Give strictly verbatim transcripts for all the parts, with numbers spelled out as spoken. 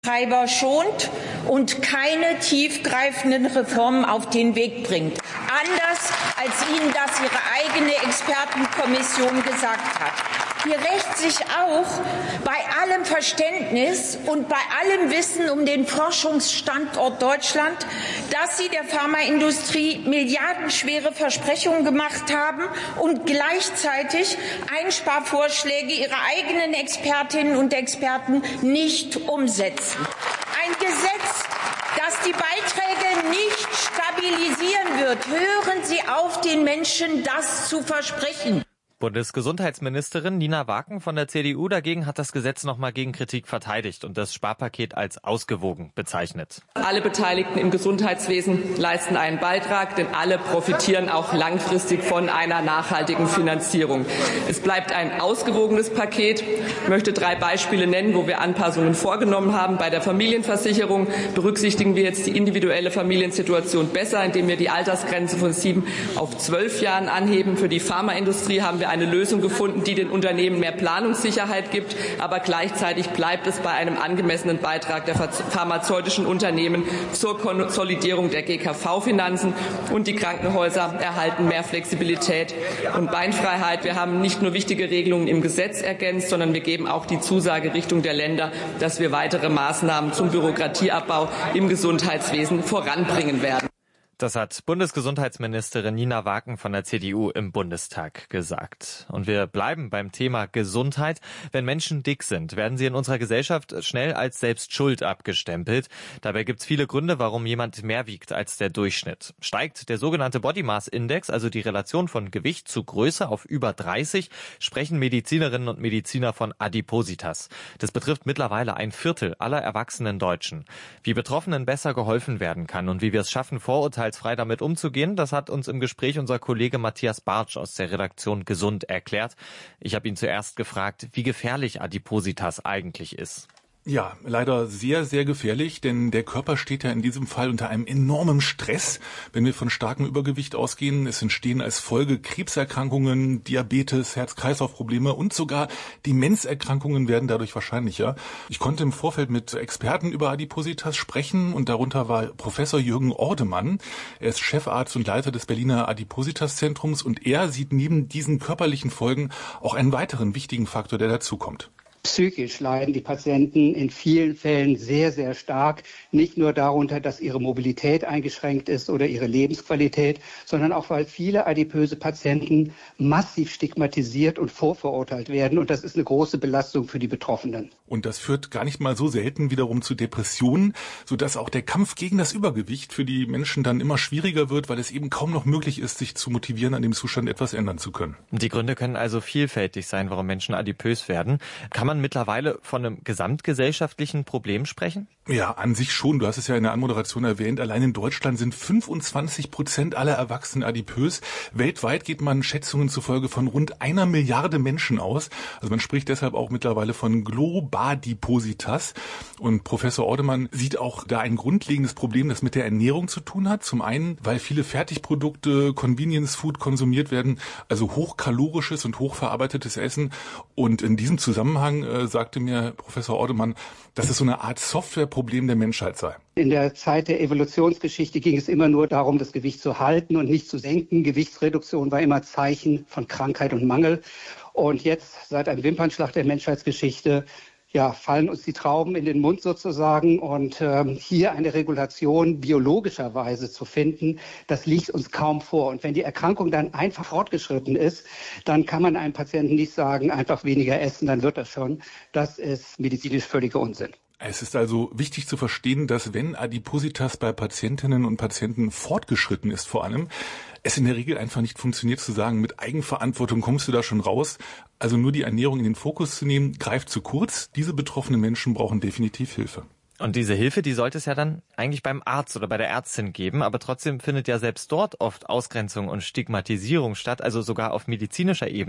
Treiber schont und keine tiefgreifenden Reformen auf den Weg bringt. Anders als Ihnen das Ihre eigene Expertenkommission gesagt hat. Hier rächt sich auch bei allem Verständnis und bei allem Wissen um den Forschungsstandort Deutschland, dass Sie der Pharmaindustrie milliardenschwere Versprechungen gemacht haben und gleichzeitig Einsparvorschläge Ihrer eigenen Expertinnen und Experten nicht umsetzen. Ein Gesetz, das die Beiträge nicht stabilisieren wird. Hören Sie auf, den Menschen das zu versprechen. Bundesgesundheitsministerin Nina Waken von der C D U dagegen hat das Gesetz nochmal gegen Kritik verteidigt und das Sparpaket als ausgewogen bezeichnet. Alle Beteiligten im Gesundheitswesen leisten einen Beitrag, denn alle profitieren auch langfristig von einer nachhaltigen Finanzierung. Es bleibt ein ausgewogenes Paket. Ich möchte drei Beispiele nennen, wo wir Anpassungen vorgenommen haben. Bei der Familienversicherung berücksichtigen wir jetzt die individuelle Familiensituation besser, indem wir die Altersgrenze von sieben auf zwölf Jahren anheben. Für die Pharmaindustrie haben wir eine Lösung gefunden, die den Unternehmen mehr Planungssicherheit gibt, aber gleichzeitig bleibt es bei einem angemessenen Beitrag der pharmazeutischen Unternehmen zur Konsolidierung der G K V-Finanzen, und die Krankenhäuser erhalten mehr Flexibilität und Beinfreiheit. Wir haben nicht nur wichtige Regelungen im Gesetz ergänzt, sondern wir geben auch die Zusage Richtung der Länder, dass wir weitere Maßnahmen zum Bürokratieabbau im Gesundheitswesen voranbringen werden. Das hat Bundesgesundheitsministerin Nina Waken von der C D U im Bundestag gesagt. Und wir bleiben beim Thema Gesundheit. Wenn Menschen dick sind, werden sie in unserer Gesellschaft schnell als selbst schuld abgestempelt. Dabei gibt es viele Gründe, warum jemand mehr wiegt als der Durchschnitt. Steigt der sogenannte Body Mass Index, also die Relation von Gewicht zu Größe, auf über dreißig, sprechen Medizinerinnen und Mediziner von Adipositas. Das betrifft mittlerweile ein Viertel aller erwachsenen Deutschen. Wie Betroffenen besser geholfen werden kann und wie wir es schaffen, Vorurteile frei damit umzugehen, das hat uns im Gespräch unser Kollege Matthias Bartsch aus der Redaktion Gesund erklärt. Ich habe ihn zuerst gefragt, wie gefährlich Adipositas eigentlich ist. Ja, leider sehr, sehr gefährlich, denn der Körper steht ja in diesem Fall unter einem enormen Stress, wenn wir von starkem Übergewicht ausgehen. Es entstehen als Folge Krebserkrankungen, Diabetes, Herz-Kreislauf-Probleme und sogar Demenzerkrankungen werden dadurch wahrscheinlicher. Ich konnte im Vorfeld mit Experten über Adipositas sprechen und darunter war Professor Jürgen Ordemann. Er ist Chefarzt und Leiter des Berliner Adipositas-Zentrums und er sieht neben diesen körperlichen Folgen auch einen weiteren wichtigen Faktor, der dazukommt. Psychisch leiden die Patienten in vielen Fällen sehr, sehr stark. Nicht nur darunter, dass ihre Mobilität eingeschränkt ist oder ihre Lebensqualität, sondern auch, weil viele adipöse Patienten massiv stigmatisiert und vorverurteilt werden. Und das ist eine große Belastung für die Betroffenen. Und das führt gar nicht mal so selten wiederum zu Depressionen, sodass auch der Kampf gegen das Übergewicht für die Menschen dann immer schwieriger wird, weil es eben kaum noch möglich ist, sich zu motivieren, an dem Zustand etwas ändern zu können. Die Gründe können also vielfältig sein, warum Menschen adipös werden. Kann man mittlerweile von einem gesamtgesellschaftlichen Problem sprechen? Ja, an sich schon. Du hast es ja in der Anmoderation erwähnt. Allein in Deutschland sind fünfundzwanzig Prozent aller Erwachsenen adipös. Weltweit geht man Schätzungen zufolge von rund einer Milliarde Menschen aus. Also man spricht deshalb auch mittlerweile von Globadipositas. Und Professor Ordemann sieht auch da ein grundlegendes Problem, das mit der Ernährung zu tun hat. Zum einen, weil viele Fertigprodukte, Convenience Food konsumiert werden, also hochkalorisches und hochverarbeitetes Essen. Und in diesem Zusammenhang äh, sagte mir Professor Ordemann, dass es so eine Art Softwareproblem der Menschheit sei. In der Zeit der Evolutionsgeschichte ging es immer nur darum, das Gewicht zu halten und nicht zu senken. Gewichtsreduktion war immer Zeichen von Krankheit und Mangel. Und jetzt, seit einem Wimpernschlag der Menschheitsgeschichte, ja, fallen uns die Trauben in den Mund sozusagen. Und ähm, hier eine Regulation biologischerweise zu finden, das liegt uns kaum vor. Und wenn die Erkrankung dann einfach fortgeschritten ist, dann kann man einem Patienten nicht sagen, einfach weniger essen, dann wird das schon. Das ist medizinisch völliger Unsinn. Es ist also wichtig zu verstehen, dass wenn Adipositas bei Patientinnen und Patienten fortgeschritten ist vor allem, es in der Regel einfach nicht funktioniert zu sagen, mit Eigenverantwortung kommst du da schon raus. Also nur die Ernährung in den Fokus zu nehmen, greift zu kurz. Diese betroffenen Menschen brauchen definitiv Hilfe. Und diese Hilfe, die sollte es ja dann eigentlich beim Arzt oder bei der Ärztin geben, aber trotzdem findet ja selbst dort oft Ausgrenzung und Stigmatisierung statt, also sogar auf medizinischer Ebene.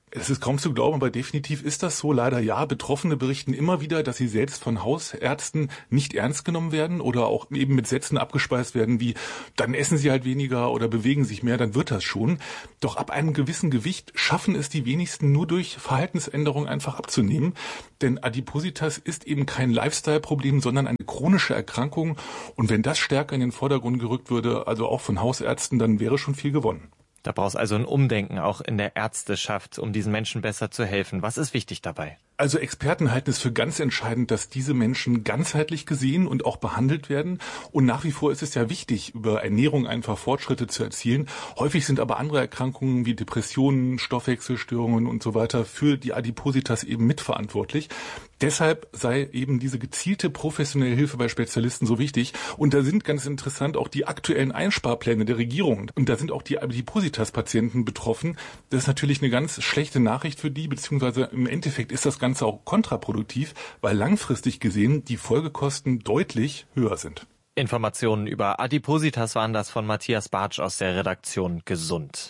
Es ist kaum zu glauben, aber definitiv ist das so. Leider ja. Betroffene berichten immer wieder, dass sie selbst von Hausärzten nicht ernst genommen werden oder auch eben mit Sätzen abgespeist werden wie, dann essen sie halt weniger oder bewegen sich mehr, dann wird das schon. Doch ab einem gewissen Gewicht schaffen es die wenigsten nur durch Verhaltensänderung einfach abzunehmen. Denn Adipositas ist eben kein Lifestyle-Problem, sondern eine chronische Erkrankung. Und wenn das stärker in den Vordergrund gerückt würde, also auch von Hausärzten, dann wäre schon viel gewonnen. Da braucht es also ein Umdenken auch in der Ärzteschaft, um diesen Menschen besser zu helfen. Was ist wichtig dabei? Also Experten halten es für ganz entscheidend, dass diese Menschen ganzheitlich gesehen und auch behandelt werden. Und nach wie vor ist es ja wichtig, über Ernährung einfach Fortschritte zu erzielen. Häufig sind aber andere Erkrankungen wie Depressionen, Stoffwechselstörungen und so weiter für die Adipositas eben mitverantwortlich. Deshalb sei eben diese gezielte professionelle Hilfe bei Spezialisten so wichtig. Und da sind ganz interessant auch die aktuellen Einsparpläne der Regierung. Und da sind auch die Adipositas-Patienten betroffen. Das ist natürlich eine ganz schlechte Nachricht für die, beziehungsweise im Endeffekt ist das Ganze auch kontraproduktiv, weil langfristig gesehen die Folgekosten deutlich höher sind. Informationen über Adipositas waren das von Matthias Bartsch aus der Redaktion Gesund.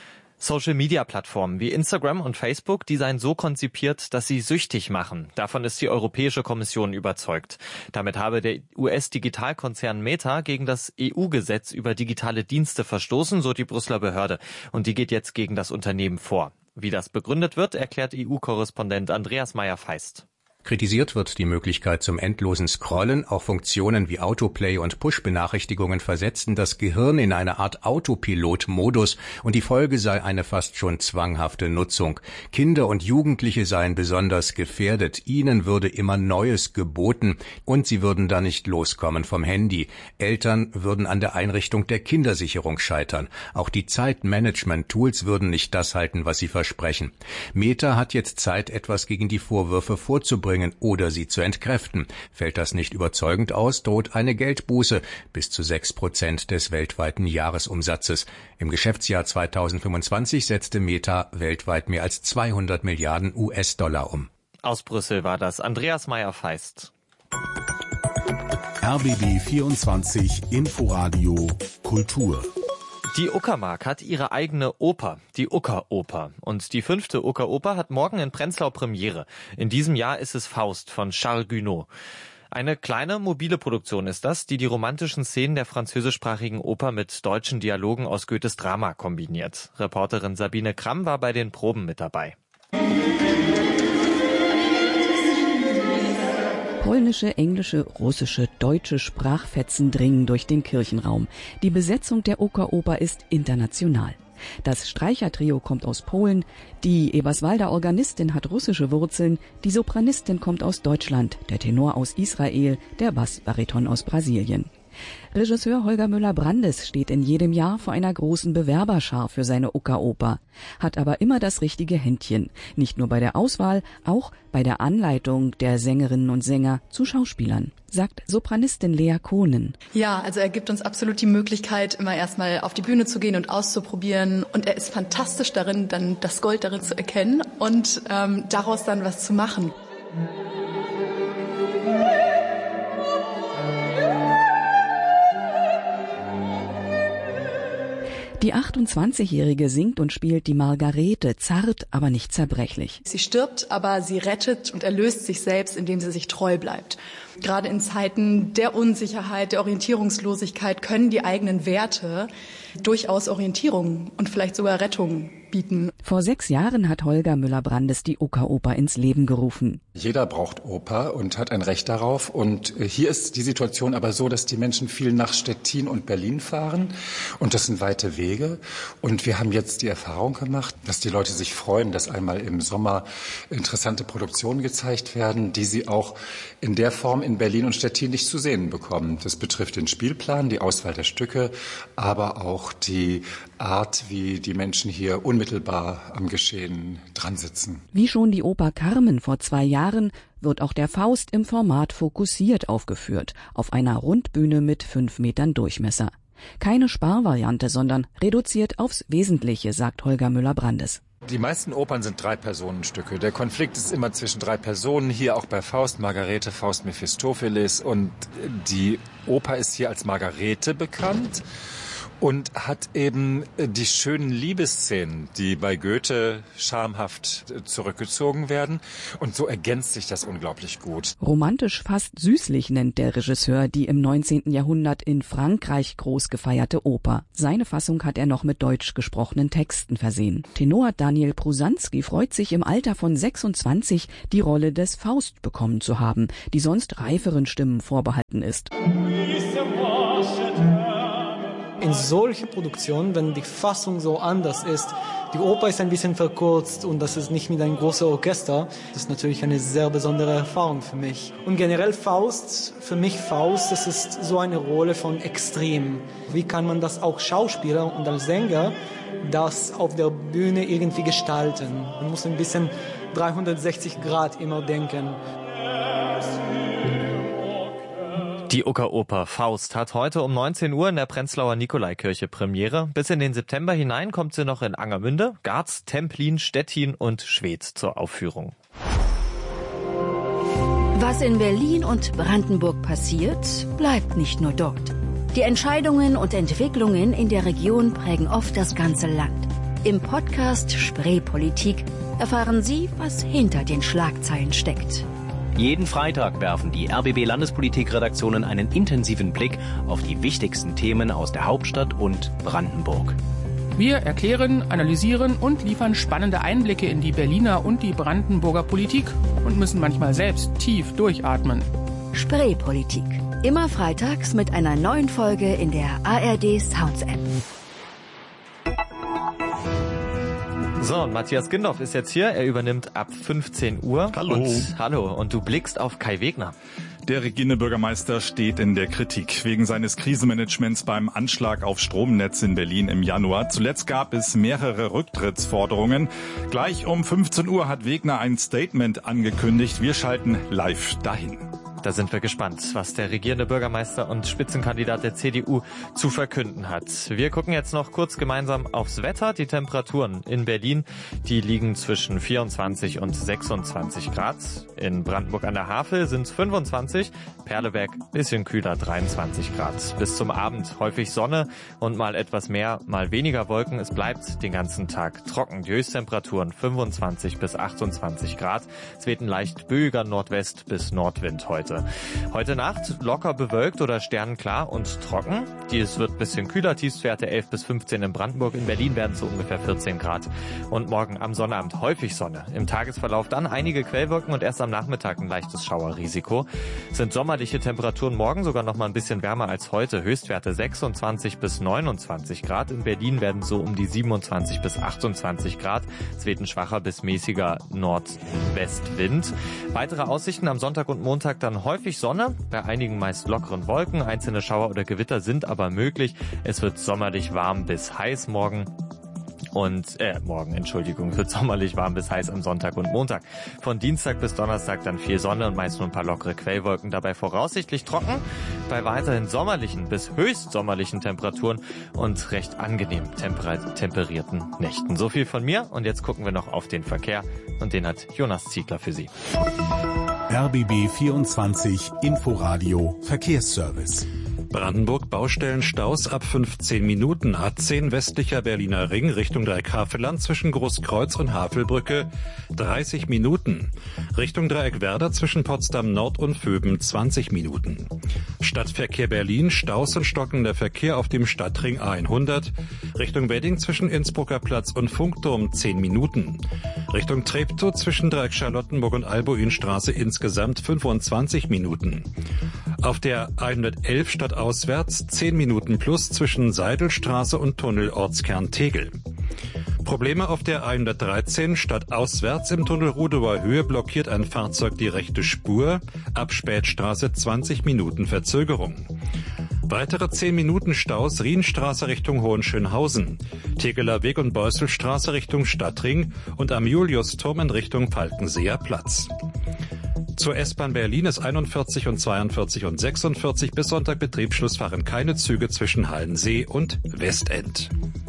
Social-Media-Plattformen wie Instagram und Facebook, die seien so konzipiert, dass sie süchtig machen. Davon ist die Europäische Kommission überzeugt. Damit habe der U S-Digitalkonzern Meta gegen das E U-Gesetz über digitale Dienste verstoßen, so die Brüsseler Behörde. Und die geht jetzt gegen das Unternehmen vor. Wie das begründet wird, erklärt E U-Korrespondent Andreas Meyer-Feist. Kritisiert wird die Möglichkeit zum endlosen Scrollen. Auch Funktionen wie Autoplay und Push-Benachrichtigungen versetzten das Gehirn in eine Art Autopilot-Modus und die Folge sei eine fast schon zwanghafte Nutzung. Kinder und Jugendliche seien besonders gefährdet. Ihnen würde immer Neues geboten und sie würden da nicht loskommen vom Handy. Eltern würden an der Einrichtung der Kindersicherung scheitern. Auch die Zeitmanagement-Tools würden nicht das halten, was sie versprechen. Meta hat jetzt Zeit, etwas gegen die Vorwürfe vorzubringen oder sie zu entkräften. Fällt das nicht überzeugend aus, droht eine Geldbuße bis zu sechs Prozent des weltweiten Jahresumsatzes. Im Geschäftsjahr zweitausendfünfundzwanzig setzte Meta weltweit mehr als zweihundert Milliarden U S-Dollar um. Aus Brüssel war das Andreas Meyer-Feist. R B B vierundzwanzig Inforadio Kultur. Die Uckermark hat ihre eigene Oper, die Uckeroper. Und die fünfte Uckeroper hat morgen in Prenzlau Premiere. In diesem Jahr ist es Faust von Charles Gounod. Eine kleine, mobile Produktion ist das, die die romantischen Szenen der französischsprachigen Oper mit deutschen Dialogen aus Goethes Drama kombiniert. Reporterin Sabine Kramm war bei den Proben mit dabei. Polnische, englische, russische, deutsche Sprachfetzen dringen durch den Kirchenraum. Die Besetzung der Uckeroper ist international. Das Streichertrio kommt aus Polen, die Eberswalder Organistin hat russische Wurzeln, die Sopranistin kommt aus Deutschland, der Tenor aus Israel, der Bassbariton aus Brasilien. Regisseur Holger Müller-Brandes steht in jedem Jahr vor einer großen Bewerberschar für seine Uckeroper, hat aber immer das richtige Händchen, nicht nur bei der Auswahl, auch bei der Anleitung der Sängerinnen und Sänger zu Schauspielern, sagt Sopranistin Lea Kohnen. Ja, also er gibt uns absolut die Möglichkeit, immer erstmal auf die Bühne zu gehen und auszuprobieren, und er ist fantastisch darin, dann das Gold darin zu erkennen und ähm, daraus dann was zu machen. Die achtundzwanzigjährige singt und spielt die Margarete, zart, aber nicht zerbrechlich. Sie stirbt, aber sie rettet und erlöst sich selbst, indem sie sich treu bleibt. Gerade in Zeiten der Unsicherheit, der Orientierungslosigkeit können die eigenen Werte durchaus Orientierung und vielleicht sogar Rettung bieten. Vor sechs Jahren hat Holger Müller-Brandes die Uckeroper ins Leben gerufen. Jeder braucht Oper und hat ein Recht darauf. Und hier ist die Situation aber so, dass die Menschen viel nach Stettin und Berlin fahren. Und das sind weite Wege. Und wir haben jetzt die Erfahrung gemacht, dass die Leute sich freuen, dass einmal im Sommer interessante Produktionen gezeigt werden, die sie auch in der Form in Berlin und Stettin nicht zu sehen bekommen. Das betrifft den Spielplan, die Auswahl der Stücke, aber auch die Art, wie die Menschen hier unmittelbar am Geschehen dran sitzen. Wie schon die Oper Carmen vor zwei Jahren wird auch der Faust im Format fokussiert aufgeführt, auf einer Rundbühne mit fünf Metern Durchmesser. Keine Sparvariante, sondern reduziert aufs Wesentliche, sagt Holger Müller-Brandes. Die meisten Opern sind Drei-Personen-Stücke. Der Konflikt ist immer zwischen drei Personen, hier auch bei Faust, Margarete, Faust, Mephistopheles. Und die Oper ist hier als Margarete bekannt. und hat eben die schönen Liebesszenen, die bei Goethe schamhaft zurückgezogen werden. Und so ergänzt sich das unglaublich gut. Romantisch, fast süßlich nennt der Regisseur die im neunzehnten Jahrhundert in Frankreich groß gefeierte Oper. Seine Fassung hat er noch mit deutsch gesprochenen Texten versehen. Tenor Daniel Prusanski freut sich im Alter von sechsundzwanzig, die Rolle des Faust bekommen zu haben, die sonst reiferen Stimmen vorbehalten ist. In solche Produktionen, wenn die Fassung so anders ist, die Oper ist ein bisschen verkürzt und das ist nicht mit einem großen Orchester, das ist natürlich eine sehr besondere Erfahrung für mich. Und generell Faust, für mich Faust, das ist so eine Rolle von Extrem. Wie kann man das auch Schauspieler und als Sänger das auf der Bühne irgendwie gestalten? Man muss ein bisschen dreihundertsechzig Grad immer denken. Die Ocker-Oper Faust hat heute um neunzehn Uhr in der Prenzlauer Nikolaikirche Premiere. Bis in den September hinein kommt sie noch in Angermünde, Garz, Templin, Stettin und Schwedt zur Aufführung. Was in Berlin und Brandenburg passiert, bleibt nicht nur dort. Die Entscheidungen und Entwicklungen in der Region prägen oft das ganze Land. Im Podcast Spreepolitik erfahren Sie, was hinter den Schlagzeilen steckt. Jeden Freitag werfen die R B B-Landespolitik-Redaktionen einen intensiven Blick auf die wichtigsten Themen aus der Hauptstadt und Brandenburg. Wir erklären, analysieren und liefern spannende Einblicke in die Berliner und die Brandenburger Politik und müssen manchmal selbst tief durchatmen. Spreepolitik. Immer freitags mit einer neuen Folge in der A R D Sounds App. So, und Matthias Gindorf ist jetzt hier. Er übernimmt ab fünfzehn Uhr. Hallo. Und, hallo. Und du blickst auf Kai Wegner. Der regierende Bürgermeister steht in der Kritik wegen seines Krisenmanagements beim Anschlag auf Stromnetz in Berlin im Januar. Zuletzt gab es mehrere Rücktrittsforderungen. Gleich um fünfzehn Uhr hat Wegner ein Statement angekündigt. Wir schalten live dahin. Da sind wir gespannt, was der regierende Bürgermeister und Spitzenkandidat der C D U zu verkünden hat. Wir gucken jetzt noch kurz gemeinsam aufs Wetter. Die Temperaturen in Berlin, die liegen zwischen vierundzwanzig und sechsundzwanzig Grad. In Brandenburg an der Havel sind es fünfundzwanzig, Perleberg bisschen kühler, dreiundzwanzig Grad. Bis zum Abend häufig Sonne und mal etwas mehr, mal weniger Wolken. Es bleibt den ganzen Tag trocken. Die Höchsttemperaturen fünfundzwanzig bis achtundzwanzig Grad. Es weht ein leicht böiger Nordwest- bis Nordwind heute. Heute Nacht locker bewölkt oder sternenklar und trocken. Es wird ein bisschen kühler, Tiefstwerte elf bis fünfzehn in Brandenburg. In Berlin werden es so ungefähr vierzehn Grad. Und morgen am Sonnabend häufig Sonne. Im Tagesverlauf dann einige Quellwolken und erst am Nachmittag ein leichtes Schauerrisiko. Es sind sommerliche Temperaturen morgen, sogar noch mal ein bisschen wärmer als heute. Höchstwerte sechsundzwanzig bis neunundzwanzig Grad. In Berlin werden so um die siebenundzwanzig bis achtundzwanzig Grad. Es weht ein schwacher bis mäßiger Nordwestwind. Weitere Aussichten am Sonntag und Montag dann häufig Sonne, bei einigen meist lockeren Wolken. Einzelne Schauer oder Gewitter sind aber möglich. Es wird sommerlich warm bis heiß morgen. Und, äh, morgen, Entschuldigung, es wird sommerlich warm bis heiß am Sonntag und Montag. Von Dienstag bis Donnerstag dann viel Sonne und meist nur ein paar lockere Quellwolken, dabei voraussichtlich trocken, bei weiterhin sommerlichen bis höchst sommerlichen Temperaturen und recht angenehm temper- temperierten Nächten. So viel von mir und jetzt gucken wir noch auf den Verkehr und den hat Jonas Ziegler für Sie. R B B vierundzwanzig Inforadio Verkehrsservice. Brandenburg Baustellenstaus ab fünfzehn Minuten. A zehn westlicher Berliner Ring Richtung Dreieck Havelland zwischen Großkreuz und Havelbrücke dreißig Minuten. Richtung Dreieck Werder zwischen Potsdam Nord und Vöben zwanzig Minuten. Stadtverkehr Berlin, Staus und stockender Verkehr auf dem Stadtring A hundert. Richtung Wedding zwischen Innsbrucker Platz und Funkturm zehn Minuten. Richtung Treptow zwischen Dreieck Charlottenburg und Albuinstraße insgesamt fünfundzwanzig Minuten. Auf der hundertelf stadtauswärts zehn Minuten plus zwischen Seidelstraße und Tunnel Ortskern Tegel. Probleme auf der hundertdreizehn stadtauswärts im Tunnel Rudower Höhe blockiert ein Fahrzeug die rechte Spur. Ab Spätstraße zwanzig Minuten Verzögerung. Weitere zehn Minuten Staus Rienstraße Richtung Hohenschönhausen, Tegeler Weg und Beusselstraße Richtung Stadtring und am Juliusturm in Richtung Falkenseer Platz. Zur S-Bahn Berlin ist einundvierzig und zweiundvierzig und sechsundvierzig bis Sonntag Betriebsschluss fahren keine Züge zwischen Hallensee und Westend.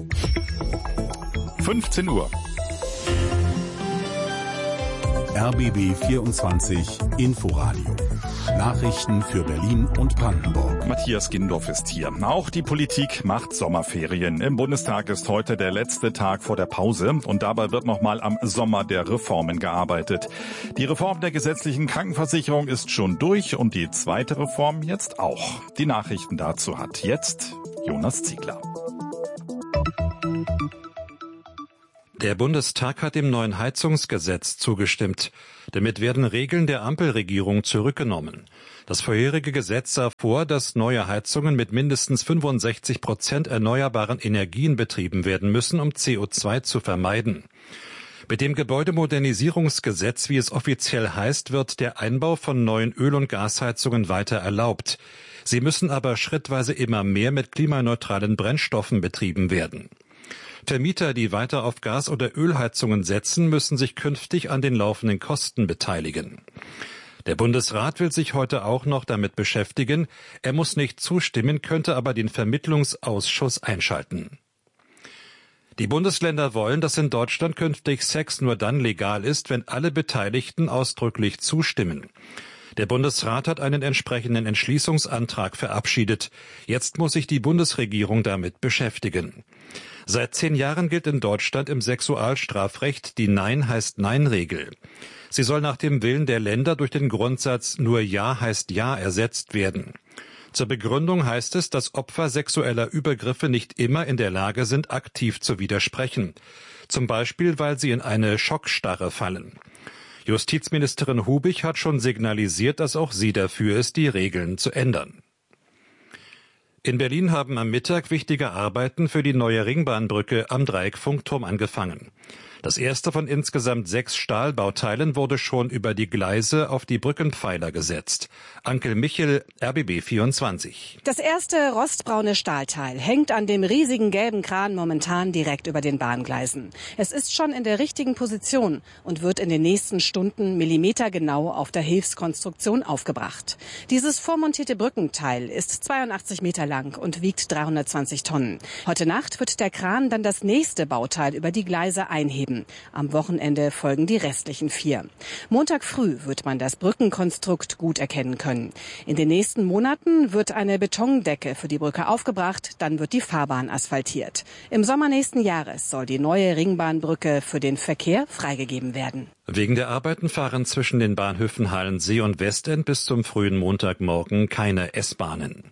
fünfzehn Uhr. R B B vierundzwanzig Inforadio. Nachrichten für Berlin und Brandenburg. Matthias Gindorf ist hier. Auch die Politik macht Sommerferien. Im Bundestag ist heute der letzte Tag vor der Pause und dabei wird nochmal am Sommer der Reformen gearbeitet. Die Reform der gesetzlichen Krankenversicherung ist schon durch und die zweite Reform jetzt auch. Die Nachrichten dazu hat jetzt Jonas Ziegler. Der Bundestag hat dem neuen Heizungsgesetz zugestimmt. Damit werden Regeln der Ampelregierung zurückgenommen. Das vorherige Gesetz sah vor, dass neue Heizungen mit mindestens fünfundsechzig Prozent erneuerbaren Energien betrieben werden müssen, um C O zwei zu vermeiden. Mit dem Gebäudemodernisierungsgesetz, wie es offiziell heißt, wird der Einbau von neuen Öl- und Gasheizungen weiter erlaubt. Sie müssen aber schrittweise immer mehr mit klimaneutralen Brennstoffen betrieben werden. Vermieter, die weiter auf Gas- oder Ölheizungen setzen, müssen sich künftig an den laufenden Kosten beteiligen. Der Bundesrat will sich heute auch noch damit beschäftigen. Er muss nicht zustimmen, könnte aber den Vermittlungsausschuss einschalten. Die Bundesländer wollen, dass in Deutschland künftig Sex nur dann legal ist, wenn alle Beteiligten ausdrücklich zustimmen. Der Bundesrat hat einen entsprechenden Entschließungsantrag verabschiedet. Jetzt muss sich die Bundesregierung damit beschäftigen. Seit zehn Jahren gilt in Deutschland im Sexualstrafrecht die Nein heißt Nein-Regel. Sie soll nach dem Willen der Länder durch den Grundsatz nur Ja heißt Ja ersetzt werden. Zur Begründung heißt es, dass Opfer sexueller Übergriffe nicht immer in der Lage sind, aktiv zu widersprechen. Zum Beispiel, weil sie in eine Schockstarre fallen. Justizministerin Hubig hat schon signalisiert, dass auch sie dafür ist, die Regeln zu ändern. In Berlin haben am Mittag wichtige Arbeiten für die neue Ringbahnbrücke am Dreieckfunkturm angefangen. Das erste von insgesamt sechs Stahlbauteilen wurde schon über die Gleise auf die Brückenpfeiler gesetzt. Ankel Michel, R B B vierundzwanzig. Das erste rostbraune Stahlteil hängt an dem riesigen gelben Kran momentan direkt über den Bahngleisen. Es ist schon in der richtigen Position und wird in den nächsten Stunden millimetergenau auf der Hilfskonstruktion aufgebracht. Dieses vormontierte Brückenteil ist zweiundachtzig Meter lang und wiegt dreihundertzwanzig Tonnen. Heute Nacht wird der Kran dann das nächste Bauteil über die Gleise einheben. Am Wochenende folgen die restlichen vier. Montag früh wird man das Brückenkonstrukt gut erkennen können. In den nächsten Monaten wird eine Betondecke für die Brücke aufgebracht, dann wird die Fahrbahn asphaltiert. Im Sommer nächsten Jahres soll die neue Ringbahnbrücke für den Verkehr freigegeben werden. Wegen der Arbeiten fahren zwischen den Bahnhöfen Halensee und Westend bis zum frühen Montagmorgen keine S-Bahnen.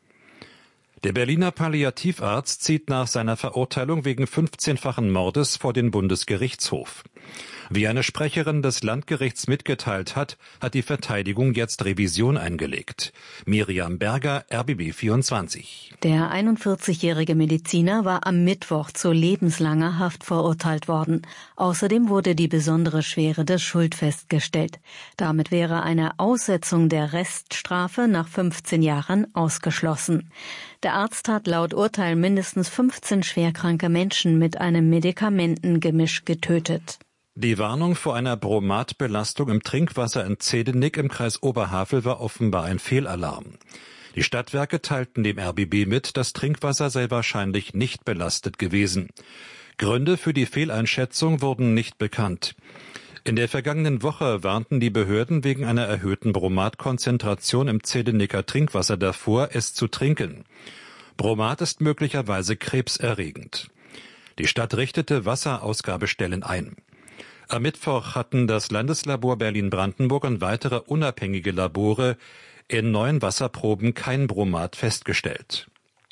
Der Berliner Palliativarzt zieht nach seiner Verurteilung wegen fünfzehnfachen Mordes vor den Bundesgerichtshof. Wie eine Sprecherin des Landgerichts mitgeteilt hat, hat die Verteidigung jetzt Revision eingelegt. Miriam Berger, R B B vierundzwanzig. Der einundvierzigjährige Mediziner war am Mittwoch zu lebenslanger Haft verurteilt worden. Außerdem wurde die besondere Schwere der Schuld festgestellt. Damit wäre eine Aussetzung der Reststrafe nach fünfzehn Jahren ausgeschlossen. Der Arzt hat laut Urteil mindestens fünfzehn schwerkranke Menschen mit einem Medikamentengemisch getötet. Die Warnung vor einer Bromatbelastung im Trinkwasser in Zedenick im Kreis Oberhavel war offenbar ein Fehlalarm. Die Stadtwerke teilten dem R B B mit, das Trinkwasser sei wahrscheinlich nicht belastet gewesen. Gründe für die Fehleinschätzung wurden nicht bekannt. In der vergangenen Woche warnten die Behörden wegen einer erhöhten Bromatkonzentration im Zedenicker Trinkwasser davor, es zu trinken. Bromat ist möglicherweise krebserregend. Die Stadt richtete Wasserausgabestellen ein. Am Mittwoch hatten das Landeslabor Berlin-Brandenburg und weitere unabhängige Labore in neuen Wasserproben kein Bromat festgestellt.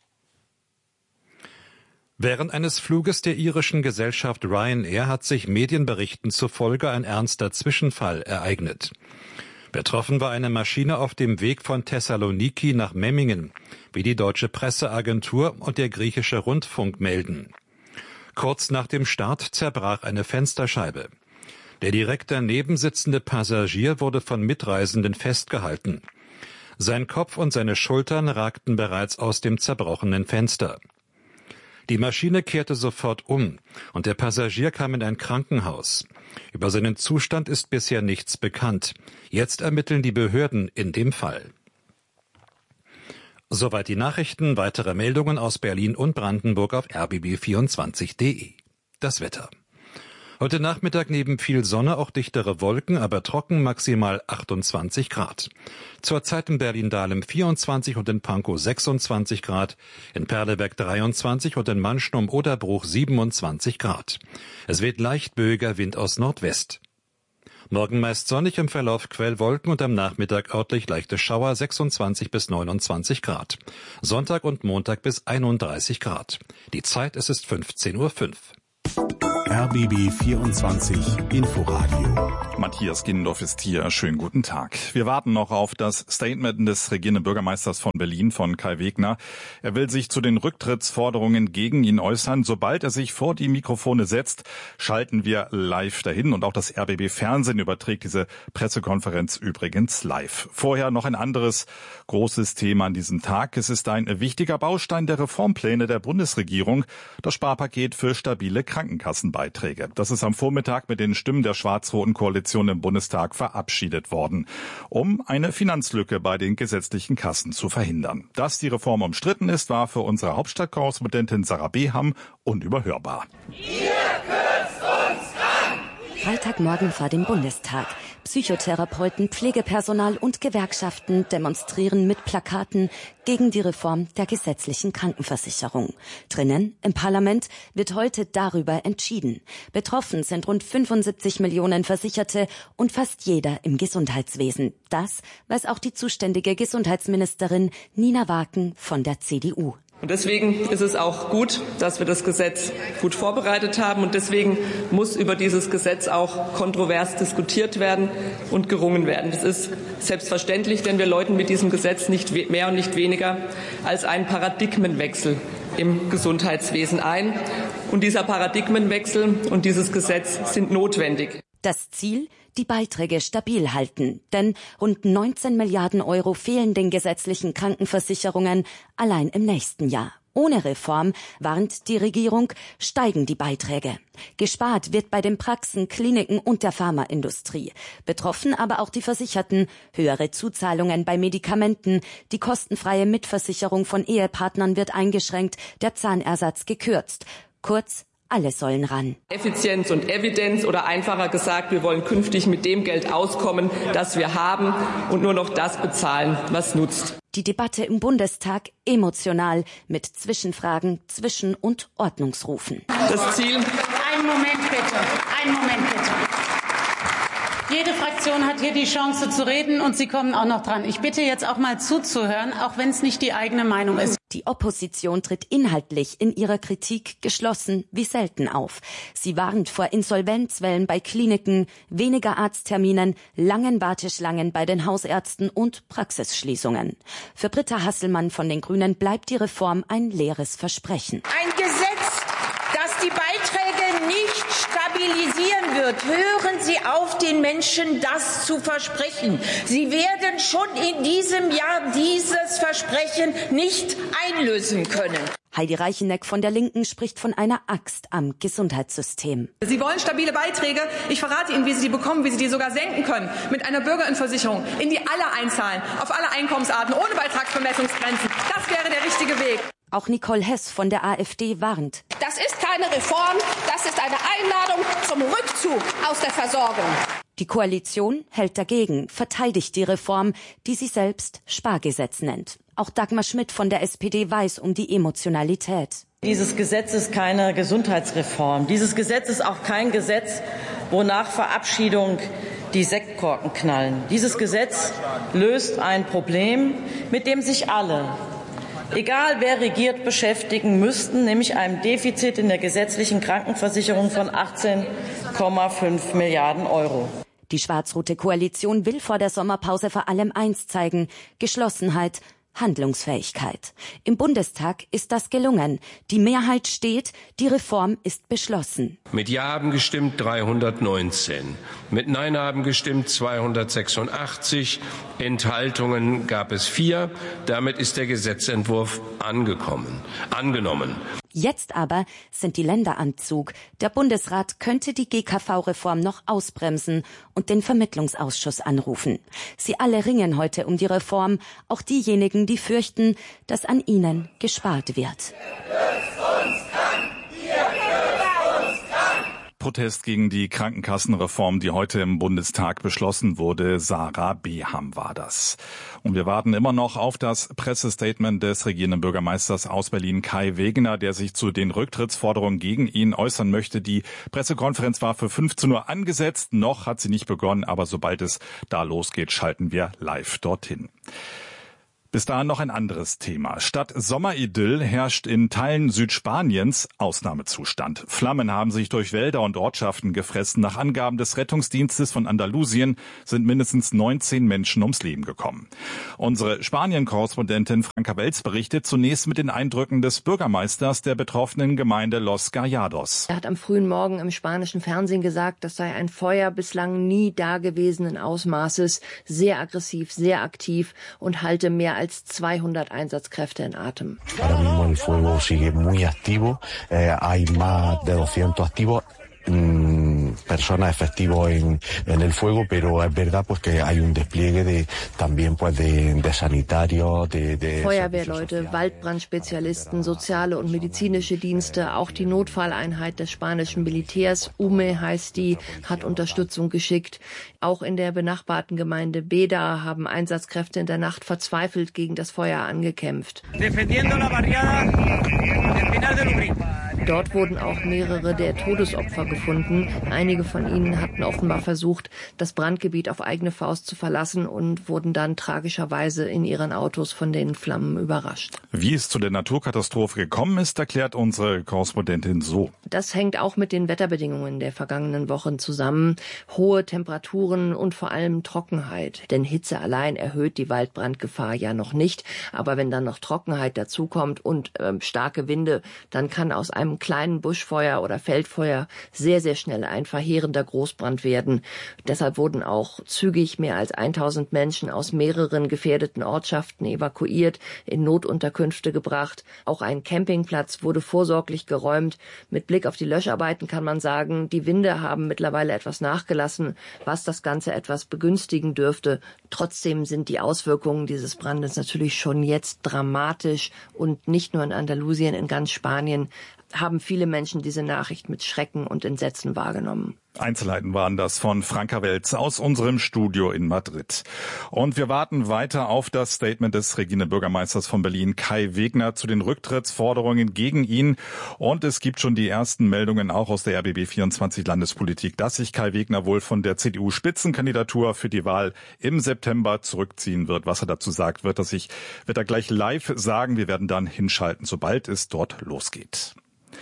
Während eines Fluges der irischen Gesellschaft Ryanair hat sich Medienberichten zufolge ein ernster Zwischenfall ereignet. Betroffen war eine Maschine auf dem Weg von Thessaloniki nach Memmingen, wie die deutsche Presseagentur und der griechische Rundfunk melden. Kurz nach dem Start zerbrach eine Fensterscheibe. Der direkt daneben sitzende Passagier wurde von Mitreisenden festgehalten. Sein Kopf und seine Schultern ragten bereits aus dem zerbrochenen Fenster. Die Maschine kehrte sofort um und der Passagier kam in ein Krankenhaus. Über seinen Zustand ist bisher nichts bekannt. Jetzt ermitteln die Behörden in dem Fall. Soweit die Nachrichten. Weitere Meldungen aus Berlin und Brandenburg auf r b b vierundzwanzig punkt d e. Das Wetter. Heute Nachmittag neben viel Sonne auch dichtere Wolken, aber trocken, maximal achtundzwanzig Grad. Zurzeit in Berlin-Dahlem vierundzwanzig und in Pankow sechsundzwanzig Grad, in Perleberg dreiundzwanzig und in Manschen um Oderbruch siebenundzwanzig Grad. Es weht leicht böiger Wind aus Nordwest. Morgen meist sonnig, im Verlauf Quellwolken und am Nachmittag örtlich leichte Schauer, sechsundzwanzig bis neunundzwanzig Grad. Sonntag und Montag bis einunddreißig Grad. Die Zeit, es ist fünfzehn Uhr fünf. R B B vierundzwanzig Inforadio. Matthias Ginndorf ist hier. Schönen guten Tag. Wir warten noch auf das Statement des regierenden Bürgermeisters von Berlin, von Kai Wegner. Er will sich zu den Rücktrittsforderungen gegen ihn äußern. Sobald er sich vor die Mikrofone setzt, schalten wir live dahin. Und auch das R B B Fernsehen überträgt diese Pressekonferenz übrigens live. Vorher noch ein anderes großes Thema an diesem Tag. Es ist ein wichtiger Baustein der Reformpläne der Bundesregierung, das Sparpaket für stabile Krankenkassenbeiträge. Das ist am Vormittag mit den Stimmen der schwarz-roten Koalition im Bundestag verabschiedet worden, um eine Finanzlücke bei den gesetzlichen Kassen zu verhindern. Dass die Reform umstritten ist, war für unsere Hauptstadtkorrespondentin Sarah Beham unüberhörbar. Ihr kürzt uns krank! Freitagmorgen vor dem Bundestag. Psychotherapeuten, Pflegepersonal und Gewerkschaften demonstrieren mit Plakaten gegen die Reform der gesetzlichen Krankenversicherung. Drinnen im Parlament wird heute darüber entschieden. Betroffen sind rund fünfundsiebzig Millionen Versicherte und fast jeder im Gesundheitswesen. Das weiß auch die zuständige Gesundheitsministerin Nina Waken von der C D U. Und deswegen ist es auch gut, dass wir das Gesetz gut vorbereitet haben. Und deswegen muss über dieses Gesetz auch kontrovers diskutiert werden und gerungen werden. Das ist selbstverständlich, denn wir läuten mit diesem Gesetz nicht mehr und nicht weniger als einen Paradigmenwechsel im Gesundheitswesen ein. Und dieser Paradigmenwechsel und dieses Gesetz sind notwendig. Das Ziel? Die Beiträge stabil halten. Denn rund neunzehn Milliarden Euro fehlen den gesetzlichen Krankenversicherungen allein im nächsten Jahr. Ohne Reform, warnt die Regierung, steigen die Beiträge. Gespart wird bei den Praxen, Kliniken und der Pharmaindustrie. Betroffen aber auch die Versicherten. Höhere Zuzahlungen bei Medikamenten, die kostenfreie Mitversicherung von Ehepartnern wird eingeschränkt, der Zahnersatz gekürzt. Kurz, alle sollen ran. Effizienz und Evidenz oder einfacher gesagt, wir wollen künftig mit dem Geld auskommen, das wir haben und nur noch das bezahlen, was nutzt. Die Debatte im Bundestag emotional mit Zwischenfragen, Zwischen- und Ordnungsrufen. Das Ziel. Einen Moment bitte, einen Moment bitte. Jede Fraktion hat hier die Chance zu reden und Sie kommen auch noch dran. Ich bitte jetzt auch mal zuzuhören, auch wenn es nicht die eigene Meinung ist. Die Opposition tritt inhaltlich in ihrer Kritik geschlossen wie selten auf. Sie warnt vor Insolvenzwellen bei Kliniken, weniger Arztterminen, langen Warteschlangen bei den Hausärzten und Praxisschließungen. Für Britta Hasselmann von den Grünen bleibt die Reform ein leeres Versprechen. Ein Gesetz, das die Beiträge nicht stabilisieren wird. Hören Sie auf, den Menschen das zu versprechen. Sie werden schon in diesem Jahr dieses Versprechen nicht einlösen können. Heidi Reicheneck von der Linken spricht von einer Axt am Gesundheitssystem. Sie wollen stabile Beiträge. Ich verrate Ihnen, wie Sie die bekommen, wie Sie die sogar senken können. Mit einer Bürgerinversicherung, in die alle einzahlen, auf alle Einkommensarten, ohne Beitragsbemessungsgrenzen. Das wäre der richtige Weg. Auch Nicole Hess von der AfD warnt. Das ist keine Reform, das ist eine Einladung zum Rückzug aus der Versorgung. Die Koalition hält dagegen, verteidigt die Reform, die sie selbst Spargesetz nennt. Auch Dagmar Schmidt von der S P D weiß um die Emotionalität. Dieses Gesetz ist keine Gesundheitsreform. Dieses Gesetz ist auch kein Gesetz, wo nach Verabschiedung die Sektkorken knallen. Dieses Gesetz löst ein Problem, mit dem sich alle, egal wer regiert, beschäftigen müssten, nämlich einem Defizit in der gesetzlichen Krankenversicherung von achtzehn Komma fünf Milliarden Euro. Die schwarz-rote Koalition will vor der Sommerpause vor allem eins zeigen: Geschlossenheit, Handlungsfähigkeit. Im Bundestag ist das gelungen. Die Mehrheit steht, die Reform ist beschlossen. Mit Ja haben gestimmt dreihundertneunzehn, mit Nein haben gestimmt zweihundertsechsundachtzig, Enthaltungen gab es vier. Damit ist der Gesetzentwurf angekommen, angenommen. Jetzt aber sind die Länder am Zug. Der Bundesrat könnte die G K V-Reform noch ausbremsen und den Vermittlungsausschuss anrufen. Sie alle ringen heute um die Reform, auch diejenigen, die fürchten, dass an ihnen gespart wird. Protest gegen die Krankenkassenreform, die heute im Bundestag beschlossen wurde. Sarah Beham war das. Und wir warten immer noch auf das Pressestatement des regierenden Bürgermeisters aus Berlin, Kai Wegner, der sich zu den Rücktrittsforderungen gegen ihn äußern möchte. Die Pressekonferenz war für fünfzehn Uhr angesetzt. Noch hat sie nicht begonnen, aber sobald es da losgeht, schalten wir live dorthin. Bis dahin noch ein anderes Thema. Statt Sommeridyll herrscht in Teilen Südspaniens Ausnahmezustand. Flammen haben sich durch Wälder und Ortschaften gefressen. Nach Angaben des Rettungsdienstes von Andalusien sind mindestens neunzehn Menschen ums Leben gekommen. Unsere Spanien-Korrespondentin Franka Welz berichtet zunächst mit den Eindrücken des Bürgermeisters der betroffenen Gemeinde Los Gallados. Er hat am frühen Morgen im spanischen Fernsehen gesagt, das sei ein Feuer bislang nie dagewesenen Ausmaßes, sehr aggressiv, sehr aktiv und halte mehr als als zweihundert Einsatzkräfte in Atem. Ahora mismo el fuego sigue muy activo, eh, hay más de doscientos activos. Personas efectivos en, en el fuego, pero es verdad pues que hay un despliegue de también pues de, de sanitarios, de, de Feuerwehrleute, Waldbrandspezialisten, soziale und medizinische Dienste, auch die Notfalleinheit des spanischen Militärs, U M E heißt die, hat Unterstützung geschickt. Auch in der benachbarten Gemeinde Beda haben Einsatzkräfte in der Nacht verzweifelt gegen das Feuer angekämpft. Defendiendo la barriada del Pinar del Ubrín. Dort wurden auch mehrere der Todesopfer gefunden. Einige von ihnen hatten offenbar versucht, das Brandgebiet auf eigene Faust zu verlassen und wurden dann tragischerweise in ihren Autos von den Flammen überrascht. Wie es zu der Naturkatastrophe gekommen ist, erklärt unsere Korrespondentin so. Das hängt auch mit den Wetterbedingungen der vergangenen Wochen zusammen. Hohe Temperaturen und vor allem Trockenheit. Denn Hitze allein erhöht die Waldbrandgefahr ja noch nicht. Aber wenn dann noch Trockenheit dazukommt und äh, starke Winde, dann kann aus einem kleinen Buschfeuer oder Feldfeuer sehr, sehr schnell ein verheerender Großbrand werden. Deshalb wurden auch zügig mehr als tausend Menschen aus mehreren gefährdeten Ortschaften evakuiert, in Notunterkünfte gebracht. Auch ein Campingplatz wurde vorsorglich geräumt. Mit Blick auf die Löscharbeiten kann man sagen, die Winde haben mittlerweile etwas nachgelassen, was das Ganze etwas begünstigen dürfte. Trotzdem sind die Auswirkungen dieses Brandes natürlich schon jetzt dramatisch und nicht nur in Andalusien, in ganz Spanien haben viele Menschen diese Nachricht mit Schrecken und Entsetzen wahrgenommen. Einzelheiten waren das von Franka Welz aus unserem Studio in Madrid. Und wir warten weiter auf das Statement des regierenden Bürgermeisters von Berlin, Kai Wegner, zu den Rücktrittsforderungen gegen ihn. Und es gibt schon die ersten Meldungen auch aus der R B B vierundzwanzig Landespolitik, dass sich Kai Wegner wohl von der C D U-Spitzenkandidatur für die Wahl im September zurückziehen wird. Was er dazu sagt, wird er sich, wird er gleich live sagen. Wir werden dann hinschalten, sobald es dort losgeht.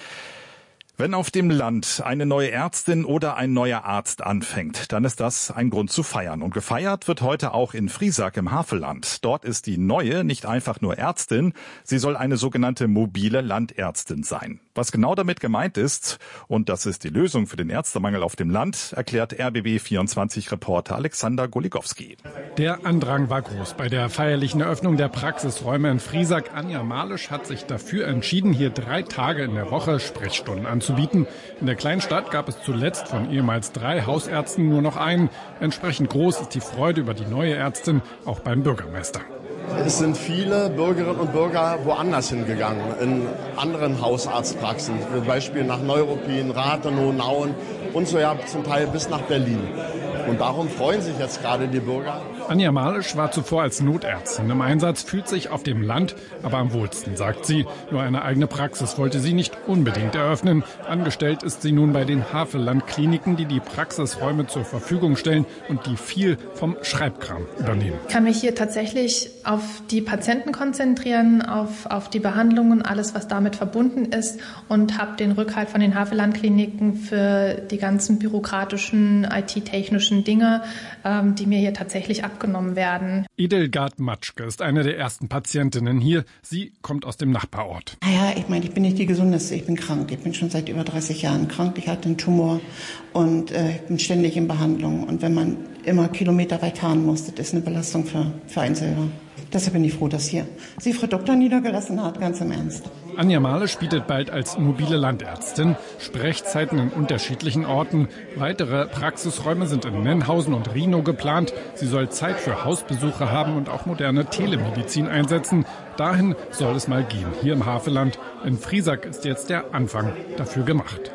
Wenn auf dem Land eine neue Ärztin oder ein neuer Arzt anfängt, dann ist das ein Grund zu feiern. Und gefeiert wird heute auch in Friesack im Havelland. Dort ist die neue nicht einfach nur Ärztin, sie soll eine sogenannte mobile Landärztin sein. Was genau damit gemeint ist, und das ist die Lösung für den Ärztemangel auf dem Land, erklärt R B B vierundzwanzig-Reporter Alexander Goligowski. Der Andrang war groß bei der feierlichen Eröffnung der Praxisräume in Friesack. Anja Malisch hat sich dafür entschieden, hier drei Tage in der Woche Sprechstunden anzubieten. In der kleinen Stadt gab es zuletzt von ehemals drei Hausärzten nur noch einen. Entsprechend groß ist die Freude über die neue Ärztin auch beim Bürgermeister. Es sind viele Bürgerinnen und Bürger woanders hingegangen, in anderen Hausarztpraxen, zum Beispiel nach Neuruppin, Rathenow, Nauen und so ja zum Teil bis nach Berlin. Und darum freuen sich jetzt gerade die Bürger. Anja Malisch war zuvor als Notärztin im Einsatz, fühlt sich auf dem Land aber am wohlsten, sagt sie. Nur eine eigene Praxis wollte sie nicht unbedingt eröffnen. Angestellt ist sie nun bei den Havelland-Kliniken, die die Praxisräume zur Verfügung stellen und die viel vom Schreibkram übernehmen. Ich kann mich hier tatsächlich auf die Patienten konzentrieren, auf, auf die Behandlungen, alles, was damit verbunden ist und habe den Rückhalt von den Havelland-Kliniken für die ganzen bürokratischen, I T-technischen Dinge, ähm, die mir hier tatsächlich abgenommen werden. Edelgard Matschke ist eine der ersten Patientinnen hier. Sie kommt aus dem Nachbarort. Naja, ich meine, ich bin nicht die Gesundeste, ich bin krank. Ich bin schon seit über dreißig Jahren krank. Ich hatte einen Tumor und äh, ich bin ständig in Behandlung. Und wenn man immer kilometerweit fahren muss, das ist eine Belastung für, für einen selber. Deshalb bin ich froh, dass hier sie Frau Doktor niedergelassen hat, ganz im Ernst. Anja Malisch bietet bald als mobile Landärztin Sprechzeiten in unterschiedlichen Orten. Weitere Praxisräume sind in Nennhausen und Rhinow geplant. Sie soll Zeit für Hausbesuche haben und auch moderne Telemedizin einsetzen. Dahin soll es mal gehen, hier im Havelland. In Friesack ist jetzt der Anfang dafür gemacht.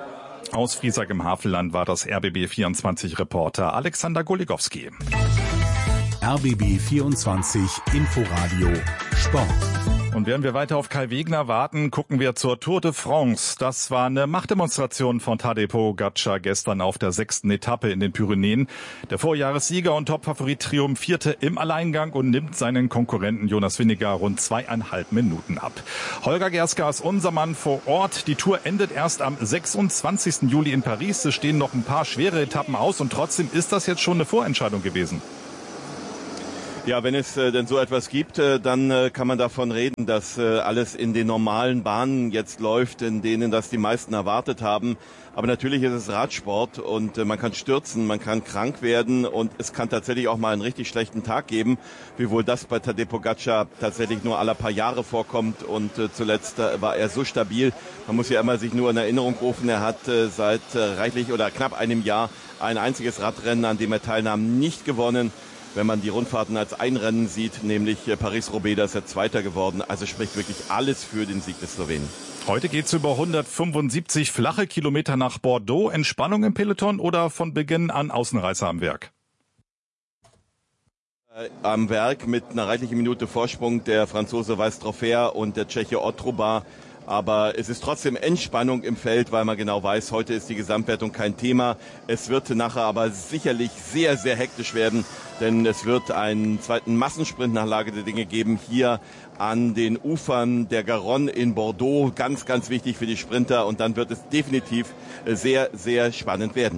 Aus Friesack im Havelland war das R B B vierundzwanzig Reporter Alexander Goligowski. R B B vierundzwanzig Inforadio Sport. Und während wir weiter auf Kai Wegner warten, gucken wir zur Tour de France. Das war eine Machtdemonstration von Tadej Pogačar gestern auf der sechsten Etappe in den Pyrenäen. Der Vorjahressieger und Topfavorit triumphierte im Alleingang und nimmt seinen Konkurrenten Jonas Vingegaard rund zweieinhalb Minuten ab. Holger Gerska ist unser Mann vor Ort. Die Tour endet erst am sechsundzwanzigsten Juli in Paris. Es stehen noch ein paar schwere Etappen aus und trotzdem ist das jetzt schon eine Vorentscheidung gewesen. Ja, wenn es äh, denn so etwas gibt, äh, dann äh, kann man davon reden, dass äh, alles in den normalen Bahnen jetzt läuft, in denen das die meisten erwartet haben. Aber natürlich ist es Radsport und äh, man kann stürzen, man kann krank werden und es kann tatsächlich auch mal einen richtig schlechten Tag geben, wiewohl das bei Tadej Pogačar tatsächlich nur alle paar Jahre vorkommt und äh, zuletzt äh, war er so stabil. Man muss ja immer sich nur in Erinnerung rufen, er hat äh, seit äh, reichlich oder knapp einem Jahr ein einziges Radrennen, an dem er teilnahm, nicht gewonnen. Wenn man die Rundfahrten als Einrennen sieht, nämlich Paris-Roubaix, da ist er Zweiter geworden. Also spricht wirklich alles für den Sieg des Slowenen. Heute geht's über hundertfünfundsiebzig flache Kilometer nach Bordeaux. Entspannung im Peloton oder von Beginn an Außenreißer am Werk? Am Werk mit einer reichlichen Minute Vorsprung der Franzose Weiss-Trofea und der Tscheche Otroba. Aber es ist trotzdem Entspannung im Feld, weil man genau weiß, heute ist die Gesamtwertung kein Thema. Es wird nachher aber sicherlich sehr, sehr hektisch werden, denn es wird einen zweiten Massensprint nach Lage der Dinge geben hier an den Ufern der Garonne in Bordeaux. Ganz, ganz wichtig für die Sprinter und dann wird es definitiv sehr, sehr spannend werden.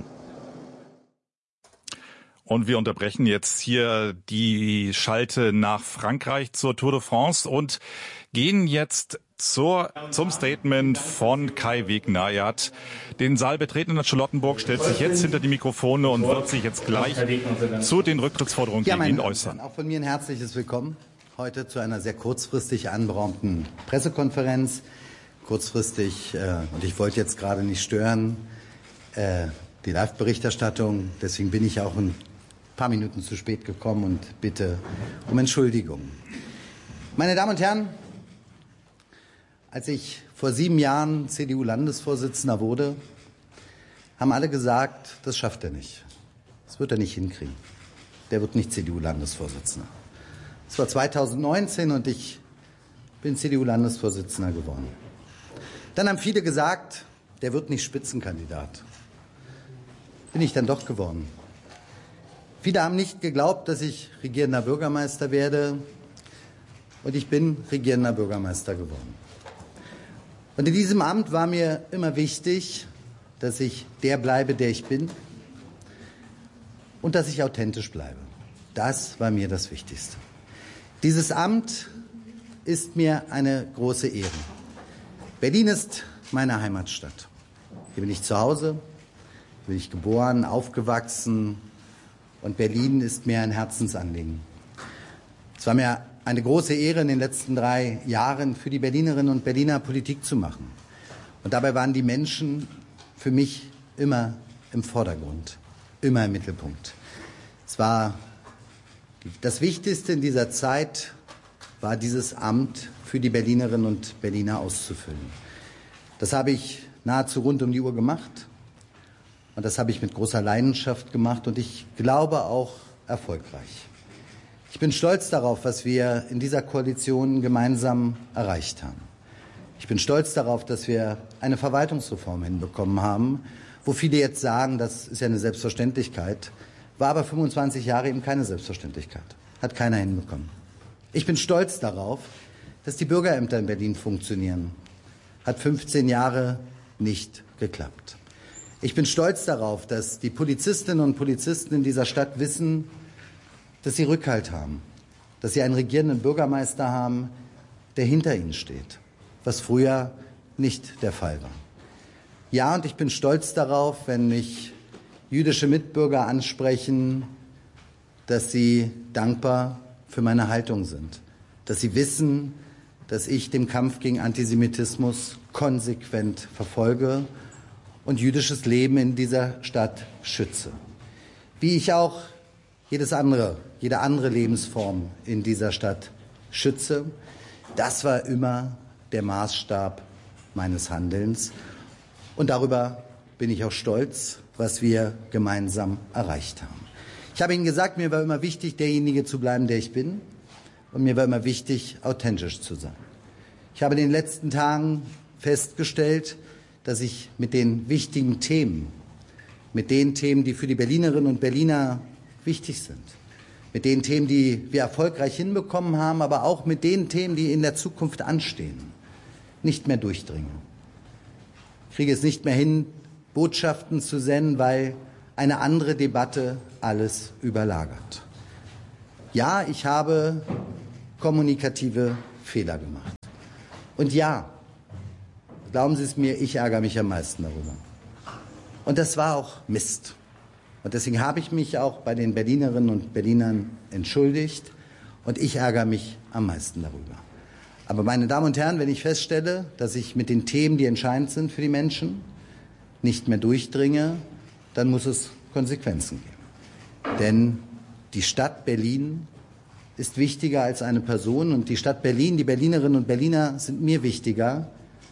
Und wir unterbrechen jetzt hier die Schalte nach Frankreich zur Tour de France und gehen jetzt zur, zum Statement von Kai Wegner. Er hat den Saal betreten in Charlottenburg, stellt sich jetzt hinter die Mikrofone und wird sich jetzt gleich zu den Rücktrittsforderungen ja, gegen ihn äußern. Auch von mir ein herzliches Willkommen heute zu einer sehr kurzfristig anberaumten Pressekonferenz. Kurzfristig, äh, und ich wollte jetzt gerade nicht stören, äh, die Live-Berichterstattung. Deswegen bin ich auch ein paar Minuten zu spät gekommen und bitte um Entschuldigung. Meine Damen und Herren, als ich vor sieben Jahren C D U-Landesvorsitzender wurde, haben alle gesagt, das schafft er nicht. Das wird er nicht hinkriegen. Der wird nicht C D U-Landesvorsitzender. Es war zweitausendneunzehn und ich bin C D U-Landesvorsitzender geworden. Dann haben viele gesagt, der wird nicht Spitzenkandidat. Bin ich dann doch geworden. Viele haben nicht geglaubt, dass ich regierender Bürgermeister werde. Und ich bin regierender Bürgermeister geworden. Und in diesem Amt war mir immer wichtig, dass ich der bleibe, der ich bin. Und dass ich authentisch bleibe. Das war mir das Wichtigste. Dieses Amt ist mir eine große Ehre. Berlin ist meine Heimatstadt. Hier bin ich zu Hause, hier bin ich geboren, aufgewachsen. Und Berlin ist mir ein Herzensanliegen. Es war mir eine große Ehre, in den letzten drei Jahren für die Berlinerinnen und Berliner Politik zu machen. Und dabei waren die Menschen für mich immer im Vordergrund, immer im Mittelpunkt. Es war das Wichtigste in dieser Zeit, war dieses Amt für die Berlinerinnen und Berliner auszufüllen. Das habe ich nahezu rund um die Uhr gemacht. Und das habe ich mit großer Leidenschaft gemacht und ich glaube auch erfolgreich. Ich bin stolz darauf, was wir in dieser Koalition gemeinsam erreicht haben. Ich bin stolz darauf, dass wir eine Verwaltungsreform hinbekommen haben, wo viele jetzt sagen, das ist ja eine Selbstverständlichkeit, war aber fünfundzwanzig Jahre eben keine Selbstverständlichkeit. Hat keiner hinbekommen. Ich bin stolz darauf, dass die Bürgerämter in Berlin funktionieren. Hat fünfzehn Jahre nicht geklappt. Ich bin stolz darauf, dass die Polizistinnen und Polizisten in dieser Stadt wissen, dass sie Rückhalt haben, dass sie einen regierenden Bürgermeister haben, der hinter ihnen steht, was früher nicht der Fall war. Ja, und ich bin stolz darauf, wenn mich jüdische Mitbürger ansprechen, dass sie dankbar für meine Haltung sind, dass sie wissen, dass ich den Kampf gegen Antisemitismus konsequent verfolge und jüdisches Leben in dieser Stadt schütze. Wie ich auch jedes andere, jede andere Lebensform in dieser Stadt schütze. Das war immer der Maßstab meines Handelns. Und darüber bin ich auch stolz, was wir gemeinsam erreicht haben. Ich habe Ihnen gesagt, mir war immer wichtig, derjenige zu bleiben, der ich bin. Und mir war immer wichtig, authentisch zu sein. Ich habe in den letzten Tagen festgestellt, dass ich mit den wichtigen Themen, mit den Themen, die für die Berlinerinnen und Berliner wichtig sind, mit den Themen, die wir erfolgreich hinbekommen haben, aber auch mit den Themen, die in der Zukunft anstehen, nicht mehr durchdringe. Ich kriege es nicht mehr hin, Botschaften zu senden, weil eine andere Debatte alles überlagert. Ja, ich habe kommunikative Fehler gemacht. Und ja, glauben Sie es mir, ich ärgere mich am meisten darüber. Und das war auch Mist. Und deswegen habe ich mich auch bei den Berlinerinnen und Berlinern entschuldigt. Und ich ärgere mich am meisten darüber. Aber meine Damen und Herren, wenn ich feststelle, dass ich mit den Themen, die entscheidend sind für die Menschen, nicht mehr durchdringe, dann muss es Konsequenzen geben. Denn die Stadt Berlin ist wichtiger als eine Person. Und die Stadt Berlin, die Berlinerinnen und Berliner sind mir wichtiger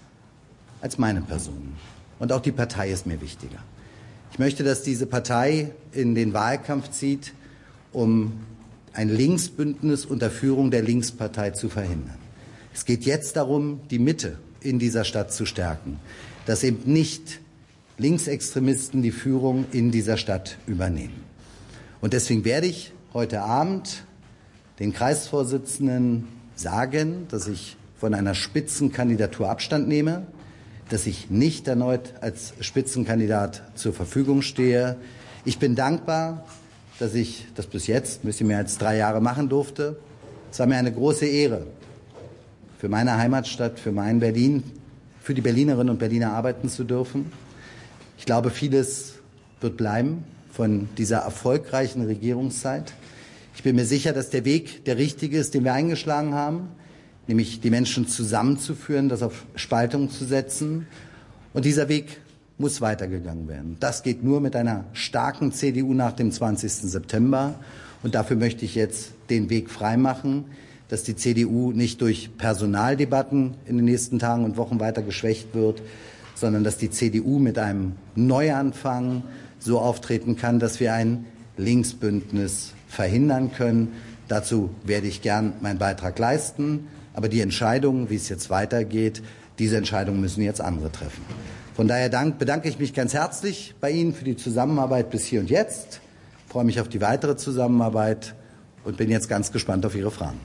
als meine Person. Und auch die Partei ist mir wichtiger. Ich möchte, dass diese Partei in den Wahlkampf zieht, um ein Linksbündnis unter Führung der Linkspartei zu verhindern. Es geht jetzt darum, die Mitte in dieser Stadt zu stärken, dass eben nicht Linksextremisten die Führung in dieser Stadt übernehmen. Und deswegen werde ich heute Abend den Kreisvorsitzenden sagen, dass ich von einer Spitzenkandidatur Abstand nehme, dass ich nicht erneut als Spitzenkandidat zur Verfügung stehe. Ich bin dankbar, dass ich das bis jetzt ein bisschen mehr als drei Jahre machen durfte. Es war mir eine große Ehre, für meine Heimatstadt, für mein Berlin, für die Berlinerinnen und Berliner arbeiten zu dürfen. Ich glaube, vieles wird bleiben von dieser erfolgreichen Regierungszeit. Ich bin mir sicher, dass der Weg der richtige ist, den wir eingeschlagen haben, nämlich die Menschen zusammenzuführen, das auf Spaltung zu setzen. Und dieser Weg muss weitergegangen werden. Das geht nur mit einer starken C D U nach dem zwanzigsten September. Und dafür möchte ich jetzt den Weg freimachen, dass die C D U nicht durch Personaldebatten in den nächsten Tagen und Wochen weiter geschwächt wird, sondern dass die C D U mit einem Neuanfang so auftreten kann, dass wir ein Linksbündnis verhindern können. Dazu werde ich gern meinen Beitrag leisten. Aber die Entscheidung, wie es jetzt weitergeht, diese Entscheidung müssen jetzt andere treffen. Von daher dank, bedanke ich mich ganz herzlich bei Ihnen für die Zusammenarbeit bis hier und jetzt. Ich freue mich auf die weitere Zusammenarbeit und bin jetzt ganz gespannt auf Ihre Fragen.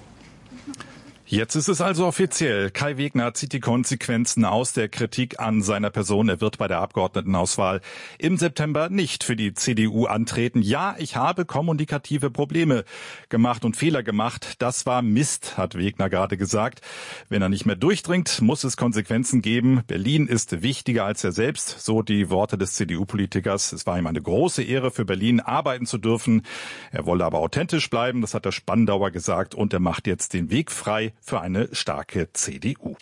Jetzt ist es also offiziell. Kai Wegner zieht die Konsequenzen aus der Kritik an seiner Person. Er wird bei der Abgeordnetenauswahl im September nicht für die C D U antreten. Ja, ich habe kommunikative Probleme gemacht und Fehler gemacht. Das war Mist, hat Wegner gerade gesagt. Wenn er nicht mehr durchdringt, muss es Konsequenzen geben. Berlin ist wichtiger als er selbst, so die Worte des C D U-Politikers. Es war ihm eine große Ehre, für Berlin arbeiten zu dürfen. Er wolle aber authentisch bleiben, das hat der Spandauer gesagt. Und er macht jetzt den Weg frei für eine starke C D U.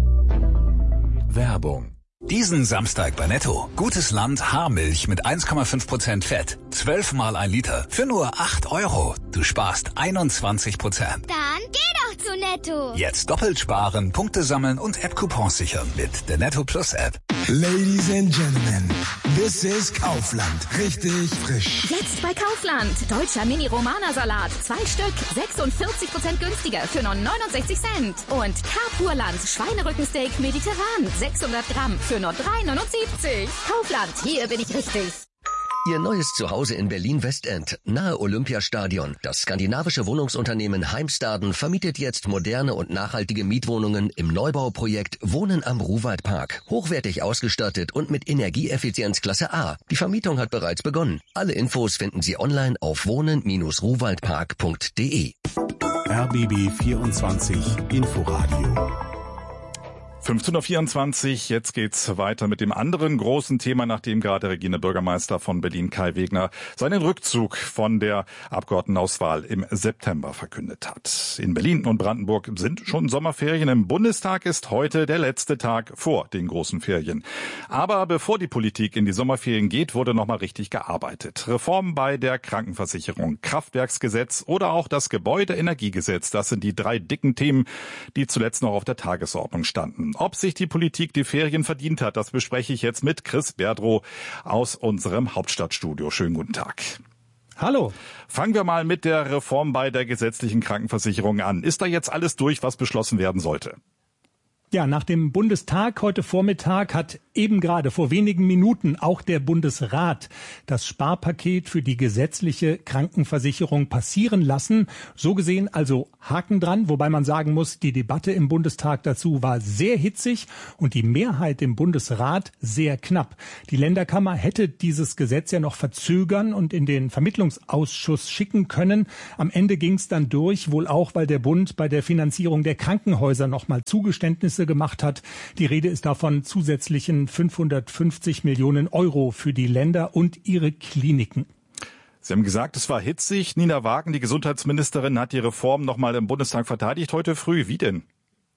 Werbung. Diesen Samstag bei Netto. Gutes Land Haarmilch mit eins Komma fünf Prozent Fett. Zwölfmal ein Liter für nur acht Euro. Du sparst einundzwanzig Prozent. Dann geh doch zu Netto. Jetzt doppelt sparen, Punkte sammeln und App-Coupons sichern mit der Netto Plus App. Ladies and Gentlemen, this is Kaufland. Richtig frisch. Jetzt bei Kaufland. Deutscher Mini-Romana-Salat. Zwei Stück. sechsundvierzig Prozent günstiger für nur neunundsechzig Cent. Und Carpurland Schweinerückensteak mediterran. sechshundert Gramm für nur drei neunundsiebzig. Kaufland, hier bin ich richtig. Ihr neues Zuhause in Berlin-Westend, nahe Olympiastadion. Das skandinavische Wohnungsunternehmen Heimstaden vermietet jetzt moderne und nachhaltige Mietwohnungen im Neubauprojekt Wohnen am Ruhwaldpark. Hochwertig ausgestattet und mit Energieeffizienz Klasse A. Die Vermietung hat bereits begonnen. Alle Infos finden Sie online auf wohnen Bindestrich ruhwaldpark punkt de. R B B vierundzwanzig Inforadio. fünfzehn Uhr vierundzwanzig, jetzt geht's weiter mit dem anderen großen Thema, nachdem gerade Regierender Bürgermeister von Berlin Kai Wegner seinen Rückzug von der Abgeordnetenauswahl im September verkündet hat. In Berlin und Brandenburg sind schon Sommerferien. Im Bundestag ist heute der letzte Tag vor den großen Ferien. Aber bevor die Politik in die Sommerferien geht, wurde nochmal richtig gearbeitet. Reformen bei der Krankenversicherung, Kraftwerksgesetz oder auch das Gebäudeenergiegesetz, das sind die drei dicken Themen, die zuletzt noch auf der Tagesordnung standen. Ob sich die Politik die Ferien verdient hat, das bespreche ich jetzt mit Chris Berdrow aus unserem Hauptstadtstudio. Schönen guten Tag. Hallo. Fangen wir mal mit der Reform bei der gesetzlichen Krankenversicherung an. Ist da jetzt alles durch, was beschlossen werden sollte? Ja, nach dem Bundestag heute Vormittag hat eben gerade vor wenigen Minuten auch der Bundesrat das Sparpaket für die gesetzliche Krankenversicherung passieren lassen. So gesehen also Haken dran, wobei man sagen muss, die Debatte im Bundestag dazu war sehr hitzig und die Mehrheit im Bundesrat sehr knapp. Die Länderkammer hätte dieses Gesetz ja noch verzögern und in den Vermittlungsausschuss schicken können. Am Ende ging es dann durch, wohl auch, weil der Bund bei der Finanzierung der Krankenhäuser nochmal Zugeständnisse gemacht hat. Die Rede ist davon zusätzlichen fünfhundertfünfzig Millionen Euro für die Länder und ihre Kliniken. Sie haben gesagt, es war hitzig. Nina Wagen, die Gesundheitsministerin, hat die Reform nochmal im Bundestag verteidigt heute früh. Wie denn?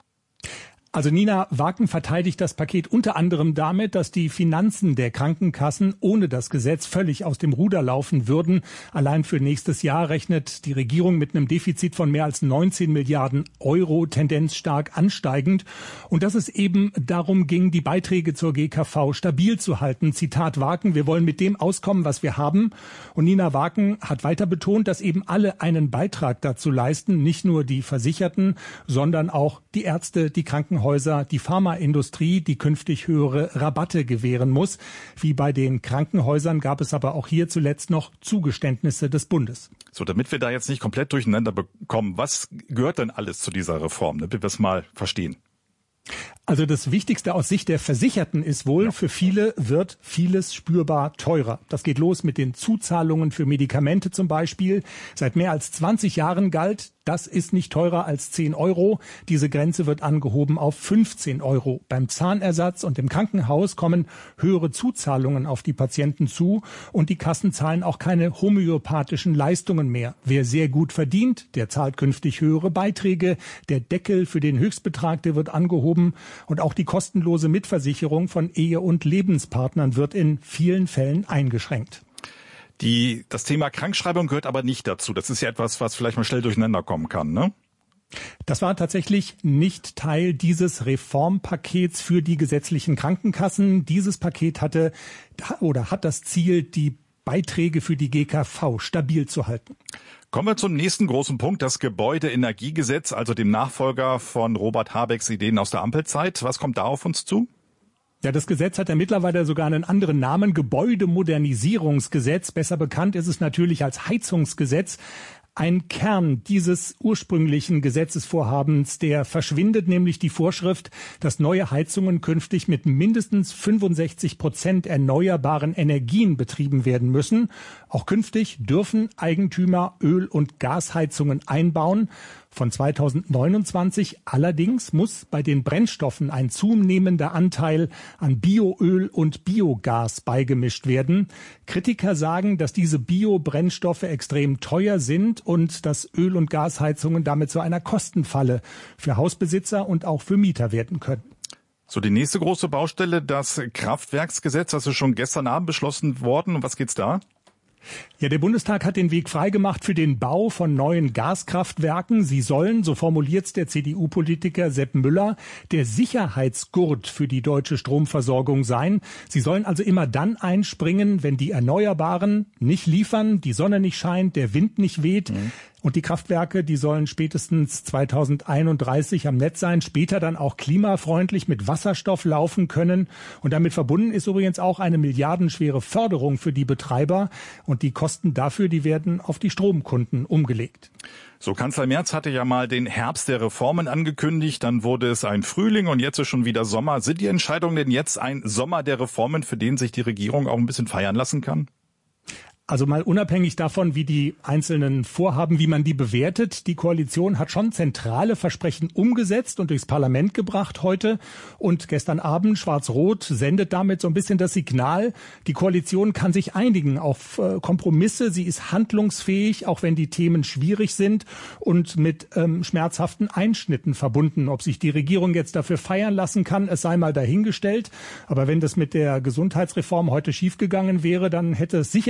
Also Nina Wagen verteidigt das Paket unter anderem damit, dass die Finanzen der Krankenkassen ohne das Gesetz völlig aus dem Ruder laufen würden. Allein für nächstes Jahr rechnet die Regierung mit einem Defizit von mehr als neunzehn Milliarden Euro, Tendenz stark ansteigend. Und dass es eben darum ging, die Beiträge zur G K V stabil zu halten. Zitat Wagen, wir wollen mit dem auskommen, was wir haben. Und Nina Wagen hat weiter betont, dass eben alle einen Beitrag dazu leisten, nicht nur die Versicherten, sondern auch die Ärzte, die Krankenhäuser, die Pharmaindustrie, die künftig höhere Rabatte gewähren muss. Wie bei den Krankenhäusern gab es aber auch hier zuletzt noch Zugeständnisse des Bundes. So, damit wir da jetzt nicht komplett durcheinander bekommen, was gehört denn alles zu dieser Reform, damit wir es mal verstehen? Also das Wichtigste aus Sicht der Versicherten ist wohl, ja. Für viele wird vieles spürbar teurer. Das geht los mit den Zuzahlungen für Medikamente zum Beispiel. Seit mehr als zwanzig Jahren galt, das ist nicht teurer als zehn Euro. Diese Grenze wird angehoben auf fünfzehn Euro. Beim Zahnersatz und im Krankenhaus kommen höhere Zuzahlungen auf die Patienten zu und die Kassen zahlen auch keine homöopathischen Leistungen mehr. Wer sehr gut verdient, der zahlt künftig höhere Beiträge. Der Deckel für den Höchstbetrag, der wird angehoben. Und auch die kostenlose Mitversicherung von Ehe- und Lebenspartnern wird in vielen Fällen eingeschränkt. Die, das Thema Krankschreibung gehört aber nicht dazu. Das ist ja etwas, was vielleicht mal schnell durcheinander kommen kann, ne? Das war tatsächlich nicht Teil dieses Reformpakets für die gesetzlichen Krankenkassen. Dieses Paket hatte oder hat das Ziel, die Beiträge für die G K V stabil zu halten. Kommen wir zum nächsten großen Punkt, das Gebäudeenergiegesetz, also dem Nachfolger von Robert Habecks Ideen aus der Ampelzeit. Was kommt da auf uns zu? Ja, das Gesetz hat ja mittlerweile sogar einen anderen Namen, Gebäudemodernisierungsgesetz. Besser bekannt ist es natürlich als Heizungsgesetz. Ein Kern dieses ursprünglichen Gesetzesvorhabens, der verschwindet, nämlich die Vorschrift, dass neue Heizungen künftig mit mindestens fünfundsechzig Prozent erneuerbaren Energien betrieben werden müssen. Auch künftig dürfen Eigentümer Öl- und Gasheizungen einbauen. Von zweitausendneunundzwanzig allerdings muss bei den Brennstoffen ein zunehmender Anteil an Bioöl und Biogas beigemischt werden. Kritiker sagen, dass diese Biobrennstoffe extrem teuer sind und dass Öl- und Gasheizungen damit zu einer Kostenfalle für Hausbesitzer und auch für Mieter werden können. So, die nächste große Baustelle, das Kraftwerksgesetz, das ist schon gestern Abend beschlossen worden. Um was geht's da? Ja, der Bundestag hat den Weg freigemacht für den Bau von neuen Gaskraftwerken. Sie sollen, so formuliert's der C D U-Politiker Sepp Müller, der Sicherheitsgurt für die deutsche Stromversorgung sein. Sie sollen also immer dann einspringen, wenn die Erneuerbaren nicht liefern, die Sonne nicht scheint, der Wind nicht weht. Mhm. Und die Kraftwerke, die sollen spätestens zweitausendeinunddreißig am Netz sein, später dann auch klimafreundlich mit Wasserstoff laufen können. Und damit verbunden ist übrigens auch eine milliardenschwere Förderung für die Betreiber. Und die Kosten dafür, die werden auf die Stromkunden umgelegt. So, Kanzler Merz hatte ja mal den Herbst der Reformen angekündigt, dann wurde es ein Frühling und jetzt ist schon wieder Sommer. Sind die Entscheidungen denn jetzt ein Sommer der Reformen, für den sich die Regierung auch ein bisschen feiern lassen kann? Also mal unabhängig davon, wie die einzelnen Vorhaben, wie man die bewertet, die Koalition hat schon zentrale Versprechen umgesetzt und durchs Parlament gebracht heute. Und gestern Abend, Schwarz-Rot sendet damit so ein bisschen das Signal, die Koalition kann sich einigen auf äh, Kompromisse. Sie ist handlungsfähig, auch wenn die Themen schwierig sind und mit ähm, schmerzhaften Einschnitten verbunden. Ob sich die Regierung jetzt dafür feiern lassen kann, es sei mal dahingestellt. Aber wenn das mit der Gesundheitsreform heute schiefgegangen wäre, dann hätte es sicher nicht lange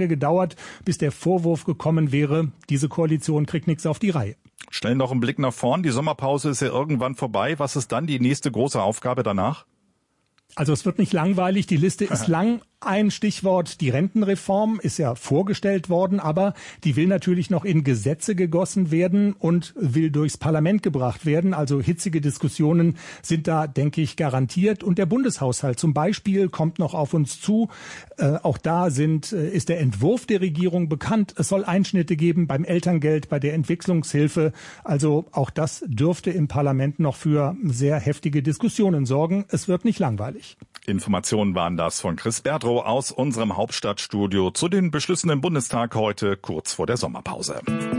lange gedauert, bis der Vorwurf gekommen wäre, diese Koalition kriegt nichts auf die Reihe. Schnell noch einen Blick nach vorn. Die Sommerpause ist ja irgendwann vorbei. Was ist dann die nächste große Aufgabe danach? Also es wird nicht langweilig, die Liste ist lang. Ein Stichwort, die Rentenreform ist ja vorgestellt worden, aber die will natürlich noch in Gesetze gegossen werden und will durchs Parlament gebracht werden. Also hitzige Diskussionen sind da, denke ich, garantiert. Und der Bundeshaushalt zum Beispiel kommt noch auf uns zu. Äh, auch da sind, äh, ist der Entwurf der Regierung bekannt. Es soll Einschnitte geben beim Elterngeld, bei der Entwicklungshilfe. Also auch das dürfte im Parlament noch für sehr heftige Diskussionen sorgen. Es wird nicht langweilig. Informationen waren das von Chris Bertrow aus unserem Hauptstadtstudio zu den Beschlüssen im Bundestag heute kurz vor der Sommerpause.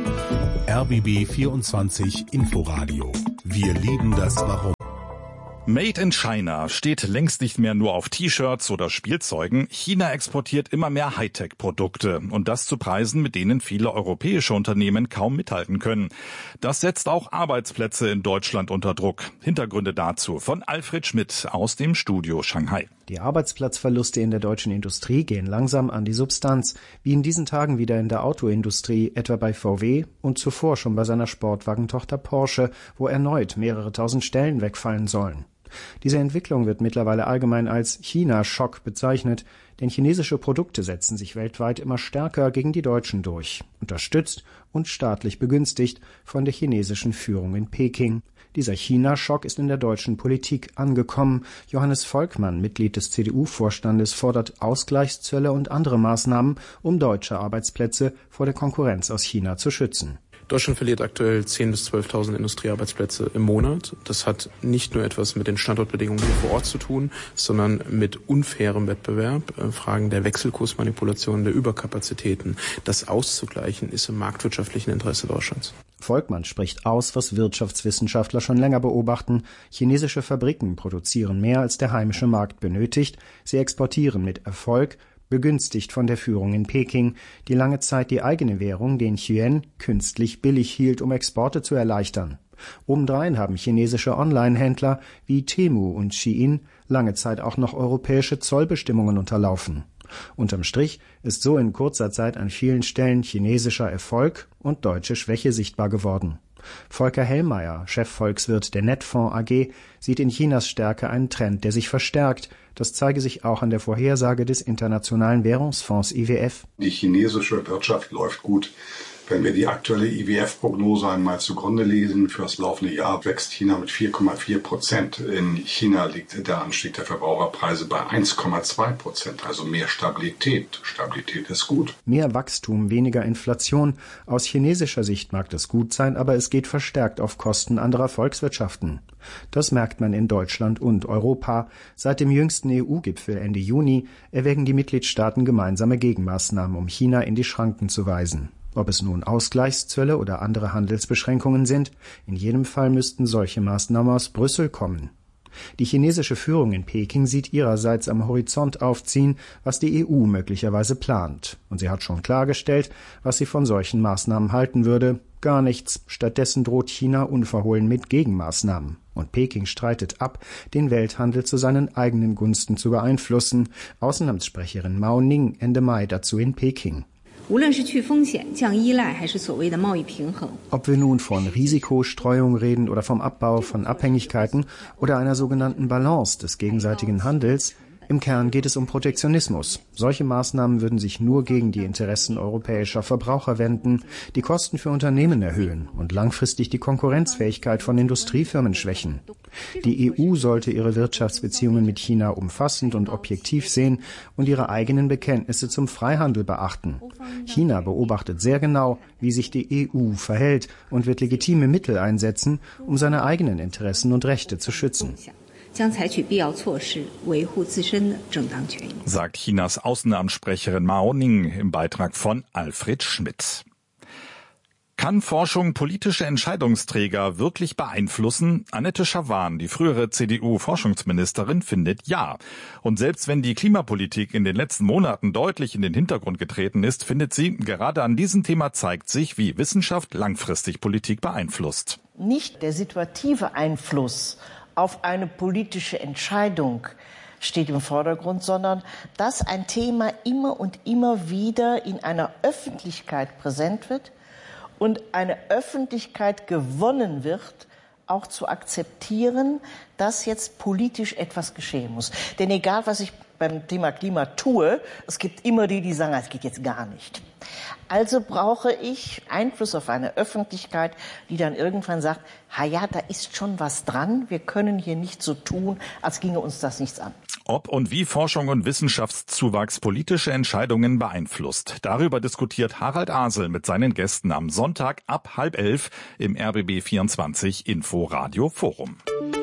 R B B vierundzwanzig Inforadio. Wir lieben das Warum. Made in China steht längst nicht mehr nur auf T-Shirts oder Spielzeugen. China exportiert immer mehr Hightech-Produkte und das zu Preisen, mit denen viele europäische Unternehmen kaum mithalten können. Das setzt auch Arbeitsplätze in Deutschland unter Druck. Hintergründe dazu von Alfred Schmidt aus dem Studio Shanghai. Die Arbeitsplatzverluste in der deutschen Industrie gehen langsam an die Substanz, wie in diesen Tagen wieder in der Autoindustrie, etwa bei V W und zuvor schon bei seiner Sportwagentochter Porsche, wo erneut mehrere tausend Stellen wegfallen sollen. Diese Entwicklung wird mittlerweile allgemein als China-Schock bezeichnet, denn chinesische Produkte setzen sich weltweit immer stärker gegen die deutschen durch, unterstützt und staatlich begünstigt von der chinesischen Führung in Peking. Dieser China-Schock ist in der deutschen Politik angekommen. Johannes Volkmann, Mitglied des C D U-Vorstandes, fordert Ausgleichszölle und andere Maßnahmen, um deutsche Arbeitsplätze vor der Konkurrenz aus China zu schützen. Deutschland verliert aktuell zehntausend bis zwölftausend Industriearbeitsplätze im Monat. Das hat nicht nur etwas mit den Standortbedingungen hier vor Ort zu tun, sondern mit unfairem Wettbewerb, Fragen der Wechselkursmanipulation, der Überkapazitäten. Das auszugleichen ist im marktwirtschaftlichen Interesse Deutschlands. Volkmann spricht aus, was Wirtschaftswissenschaftler schon länger beobachten. Chinesische Fabriken produzieren mehr, als der heimische Markt benötigt. Sie exportieren mit Erfolg, begünstigt von der Führung in Peking, die lange Zeit die eigene Währung, den Yuan, künstlich billig hielt, um Exporte zu erleichtern. Obendrein haben chinesische Online-Händler wie Temu und Shein lange Zeit auch noch europäische Zollbestimmungen unterlaufen. Unterm Strich ist so in kurzer Zeit an vielen Stellen chinesischer Erfolg und deutsche Schwäche sichtbar geworden. Volker Hellmeier, Chefvolkswirt der Netfonds A G, sieht in Chinas Stärke einen Trend, der sich verstärkt. Das zeige sich auch an der Vorhersage des Internationalen Währungsfonds I W F. Die chinesische Wirtschaft läuft gut. Wenn wir die aktuelle I W F-Prognose einmal zugrunde lesen, für das laufende Jahr wächst China mit vier Komma vier Prozent. In China liegt der Anstieg der Verbraucherpreise bei eins Komma zwei Prozent, also mehr Stabilität. Stabilität ist gut. Mehr Wachstum, weniger Inflation. Aus chinesischer Sicht mag das gut sein, aber es geht verstärkt auf Kosten anderer Volkswirtschaften. Das merkt man in Deutschland und Europa. Seit dem jüngsten E U-Gipfel Ende Juni erwägen die Mitgliedstaaten gemeinsame Gegenmaßnahmen, um China in die Schranken zu weisen. Ob es nun Ausgleichszölle oder andere Handelsbeschränkungen sind, in jedem Fall müssten solche Maßnahmen aus Brüssel kommen. Die chinesische Führung in Peking sieht ihrerseits am Horizont aufziehen, was die E U möglicherweise plant. Und sie hat schon klargestellt, was sie von solchen Maßnahmen halten würde. Gar nichts. Stattdessen droht China unverhohlen mit Gegenmaßnahmen. Und Peking streitet ab, den Welthandel zu seinen eigenen Gunsten zu beeinflussen. Außenamtssprecherin Mao Ning Ende Mai dazu in Peking. Ob wir nun von Risikostreuung reden oder vom Abbau von Abhängigkeiten oder einer sogenannten Balance des gegenseitigen Handels, im Kern geht es um Protektionismus. Solche Maßnahmen würden sich nur gegen die Interessen europäischer Verbraucher wenden, die Kosten für Unternehmen erhöhen und langfristig die Konkurrenzfähigkeit von Industriefirmen schwächen. Die E U sollte ihre Wirtschaftsbeziehungen mit China umfassend und objektiv sehen und ihre eigenen Bekenntnisse zum Freihandel beachten. China beobachtet sehr genau, wie sich die E U verhält und wird legitime Mittel einsetzen, um seine eigenen Interessen und Rechte zu schützen. Sagt Chinas Außenamtssprecherin Mao Ning im Beitrag von Alfred Schmidt. Kann Forschung politische Entscheidungsträger wirklich beeinflussen? Annette Schawan, die frühere C D U-Forschungsministerin, findet ja. Und selbst wenn die Klimapolitik in den letzten Monaten deutlich in den Hintergrund getreten ist, findet sie, gerade an diesem Thema zeigt sich, wie Wissenschaft langfristig Politik beeinflusst. Nicht der situative Einfluss auf eine politische Entscheidung steht im Vordergrund, sondern dass ein Thema immer und immer wieder in einer Öffentlichkeit präsent wird und eine Öffentlichkeit gewonnen wird, auch zu akzeptieren, dass jetzt politisch etwas geschehen muss. Denn egal, was ich beim Thema Klima tue, es gibt immer die, die sagen, es geht jetzt gar nicht. Also brauche ich Einfluss auf eine Öffentlichkeit, die dann irgendwann sagt, ha ja, da ist schon was dran, wir können hier nicht so tun, als ginge uns das nichts an. Ob und wie Forschung und Wissenschaftszuwachs politische Entscheidungen beeinflusst. Darüber diskutiert Harald Asel mit seinen Gästen am Sonntag ab halb elf im R B B vierundzwanzig Inforadio Forum.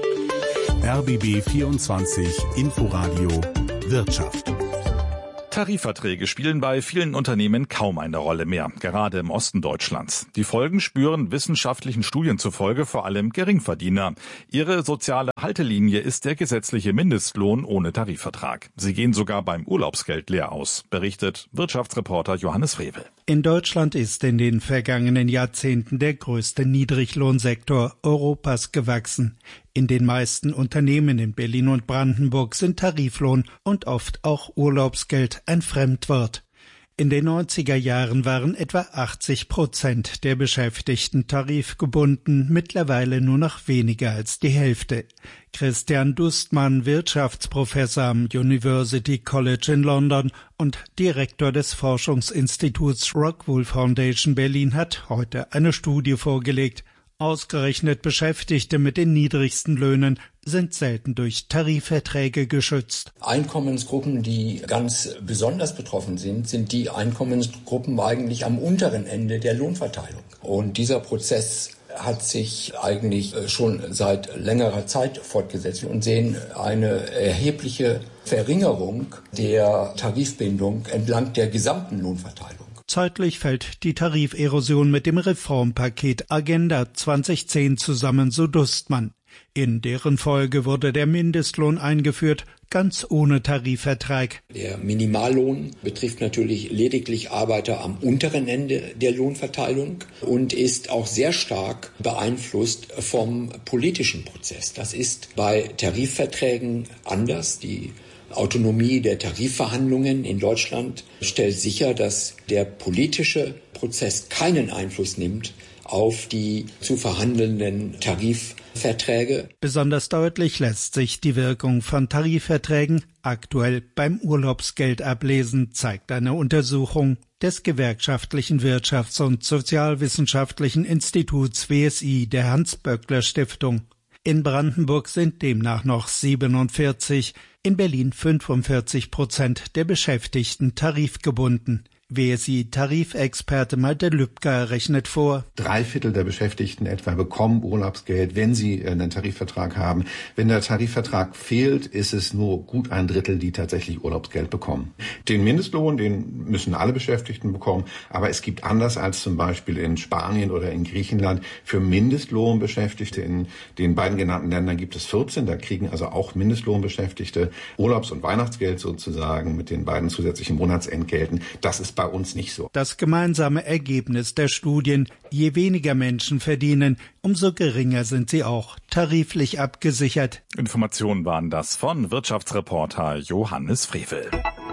R B B vierundzwanzig Inforadio Wirtschaft. Tarifverträge spielen bei vielen Unternehmen kaum eine Rolle mehr, gerade im Osten Deutschlands. Die Folgen spüren wissenschaftlichen Studien zufolge vor allem Geringverdiener. Ihre soziale Haltelinie ist der gesetzliche Mindestlohn ohne Tarifvertrag. Sie gehen sogar beim Urlaubsgeld leer aus, berichtet Wirtschaftsreporter Johannes Frevel. In Deutschland ist in den vergangenen Jahrzehnten der größte Niedriglohnsektor Europas gewachsen. In den meisten Unternehmen in Berlin und Brandenburg sind Tariflohn und oft auch Urlaubsgeld ein Fremdwort. In den neunziger Jahren waren etwa achtzig Prozent der Beschäftigten tarifgebunden, mittlerweile nur noch weniger als die Hälfte. Christian Dustmann, Wirtschaftsprofessor am University College in London und Direktor des Forschungsinstituts Rockwool Foundation Berlin, hat heute eine Studie vorgelegt. Ausgerechnet Beschäftigte mit den niedrigsten Löhnen sind selten durch Tarifverträge geschützt. Einkommensgruppen, die ganz besonders betroffen sind, sind die Einkommensgruppen eigentlich am unteren Ende der Lohnverteilung. Und dieser Prozess hat sich eigentlich schon seit längerer Zeit fortgesetzt und sehen eine erhebliche Verringerung der Tarifbindung entlang der gesamten Lohnverteilung. Zeitlich fällt die Tariferosion mit dem Reformpaket Agenda zweitausendzehn zusammen, so Dustmann. In deren Folge wurde der Mindestlohn eingeführt, ganz ohne Tarifvertrag. Der Minimallohn betrifft natürlich lediglich Arbeiter am unteren Ende der Lohnverteilung und ist auch sehr stark beeinflusst vom politischen Prozess. Das ist bei Tarifverträgen anders. Die Autonomie der Tarifverhandlungen in Deutschland stellt sicher, dass der politische Prozess keinen Einfluss nimmt auf die zu verhandelnden Tarifverträge. Besonders deutlich lässt sich die Wirkung von Tarifverträgen aktuell beim Urlaubsgeld ablesen, zeigt eine Untersuchung des Gewerkschaftlichen Wirtschafts- und Sozialwissenschaftlichen Instituts W S I der Hans-Böckler-Stiftung. In Brandenburg sind demnach noch siebenundvierzig, in Berlin fünfundvierzig Prozent der Beschäftigten tarifgebunden. W S I-Tarifexperte Malte Lübcker rechnet vor. Drei Viertel der Beschäftigten etwa bekommen Urlaubsgeld, wenn sie einen Tarifvertrag haben. Wenn der Tarifvertrag fehlt, ist es nur gut ein Drittel, die tatsächlich Urlaubsgeld bekommen. Den Mindestlohn, den müssen alle Beschäftigten bekommen. Aber es gibt anders als zum Beispiel in Spanien oder in Griechenland für Mindestlohnbeschäftigte. In den beiden genannten Ländern gibt es vierzehn. Da kriegen also auch Mindestlohnbeschäftigte Urlaubs- und Weihnachtsgeld sozusagen mit den beiden zusätzlichen Monatsentgelten. Das ist bei uns nicht so. Das gemeinsame Ergebnis der Studien: Je weniger Menschen verdienen, umso geringer sind sie auch tariflich abgesichert. Informationen waren das von Wirtschaftsreporter Johannes Frevel.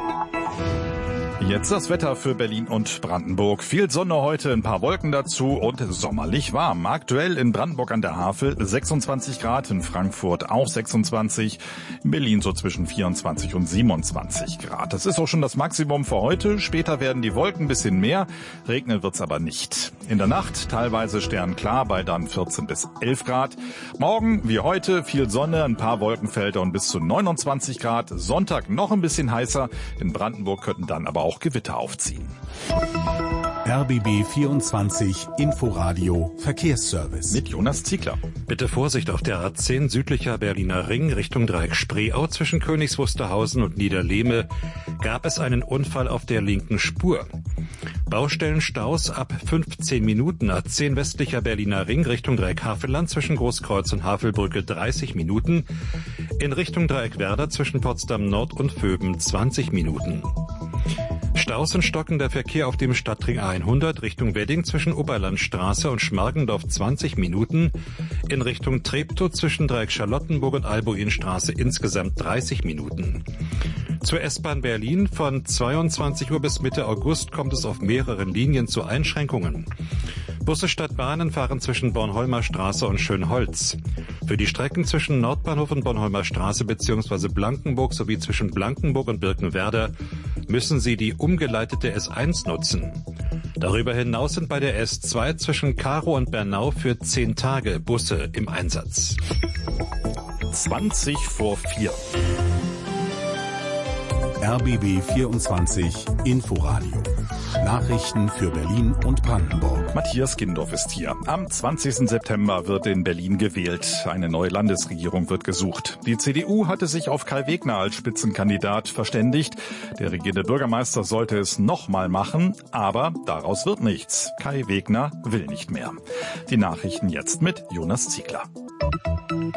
Jetzt das Wetter für Berlin und Brandenburg. Viel Sonne heute, ein paar Wolken dazu und sommerlich warm. Aktuell in Brandenburg an der Havel sechsundzwanzig Grad, in Frankfurt auch sechsundzwanzig, in Berlin so zwischen vierundzwanzig und siebenundzwanzig Grad. Das ist auch schon das Maximum für heute. Später werden die Wolken ein bisschen mehr, regnen wird's aber nicht. In der Nacht teilweise sternklar bei dann vierzehn bis elf Grad. Morgen wie heute viel Sonne, ein paar Wolkenfelder und bis zu neunundzwanzig Grad. Sonntag noch ein bisschen heißer. In Brandenburg könnten dann aber auch Gewitter aufziehen. R B B vierundzwanzig Inforadio Verkehrsservice. Mit Jonas Ziegler. Bitte Vorsicht auf der A zehn südlicher Berliner Ring Richtung Dreieck Spreeau zwischen Königs Wusterhausen und Niederlehme gab es einen Unfall auf der linken Spur. Baustellenstaus ab fünfzehn Minuten. A zehn westlicher Berliner Ring Richtung Dreieck Havelland zwischen Großkreuz und Havelbrücke dreißig Minuten. In Richtung Dreieck Werder zwischen Potsdam Nord und Vöben zwanzig Minuten. Staus und stockender Verkehr auf dem Stadtring hundert Richtung Wedding zwischen Oberlandstraße und Schmargendorf zwanzig Minuten. In Richtung Treptow zwischen Dreieck Charlottenburg und Albuinstraße insgesamt dreißig Minuten. Zur S-Bahn Berlin von zweiundzwanzig Uhr bis Mitte August kommt es auf mehreren Linien zu Einschränkungen. Busse statt Bahnen fahren zwischen Bornholmer Straße und Schönholz. Für die Strecken zwischen Nordbahnhof und Bornholmer Straße bzw. Blankenburg sowie zwischen Blankenburg und Birkenwerder müssen Sie die umgeleitete S eins nutzen. Darüber hinaus sind bei der S zwei zwischen Karow und Bernau für zehn Tage Busse im Einsatz. zwanzig vor vier. R B B vierundzwanzig Inforadio. Nachrichten für Berlin und Brandenburg. Matthias Gindorf ist hier. Am zwanzigsten September wird in Berlin gewählt. Eine neue Landesregierung wird gesucht. Die C D U hatte sich auf Kai Wegner als Spitzenkandidat verständigt. Der regierende Bürgermeister sollte es nochmal machen, aber daraus wird nichts. Kai Wegner will nicht mehr. Die Nachrichten jetzt mit Jonas Ziegler.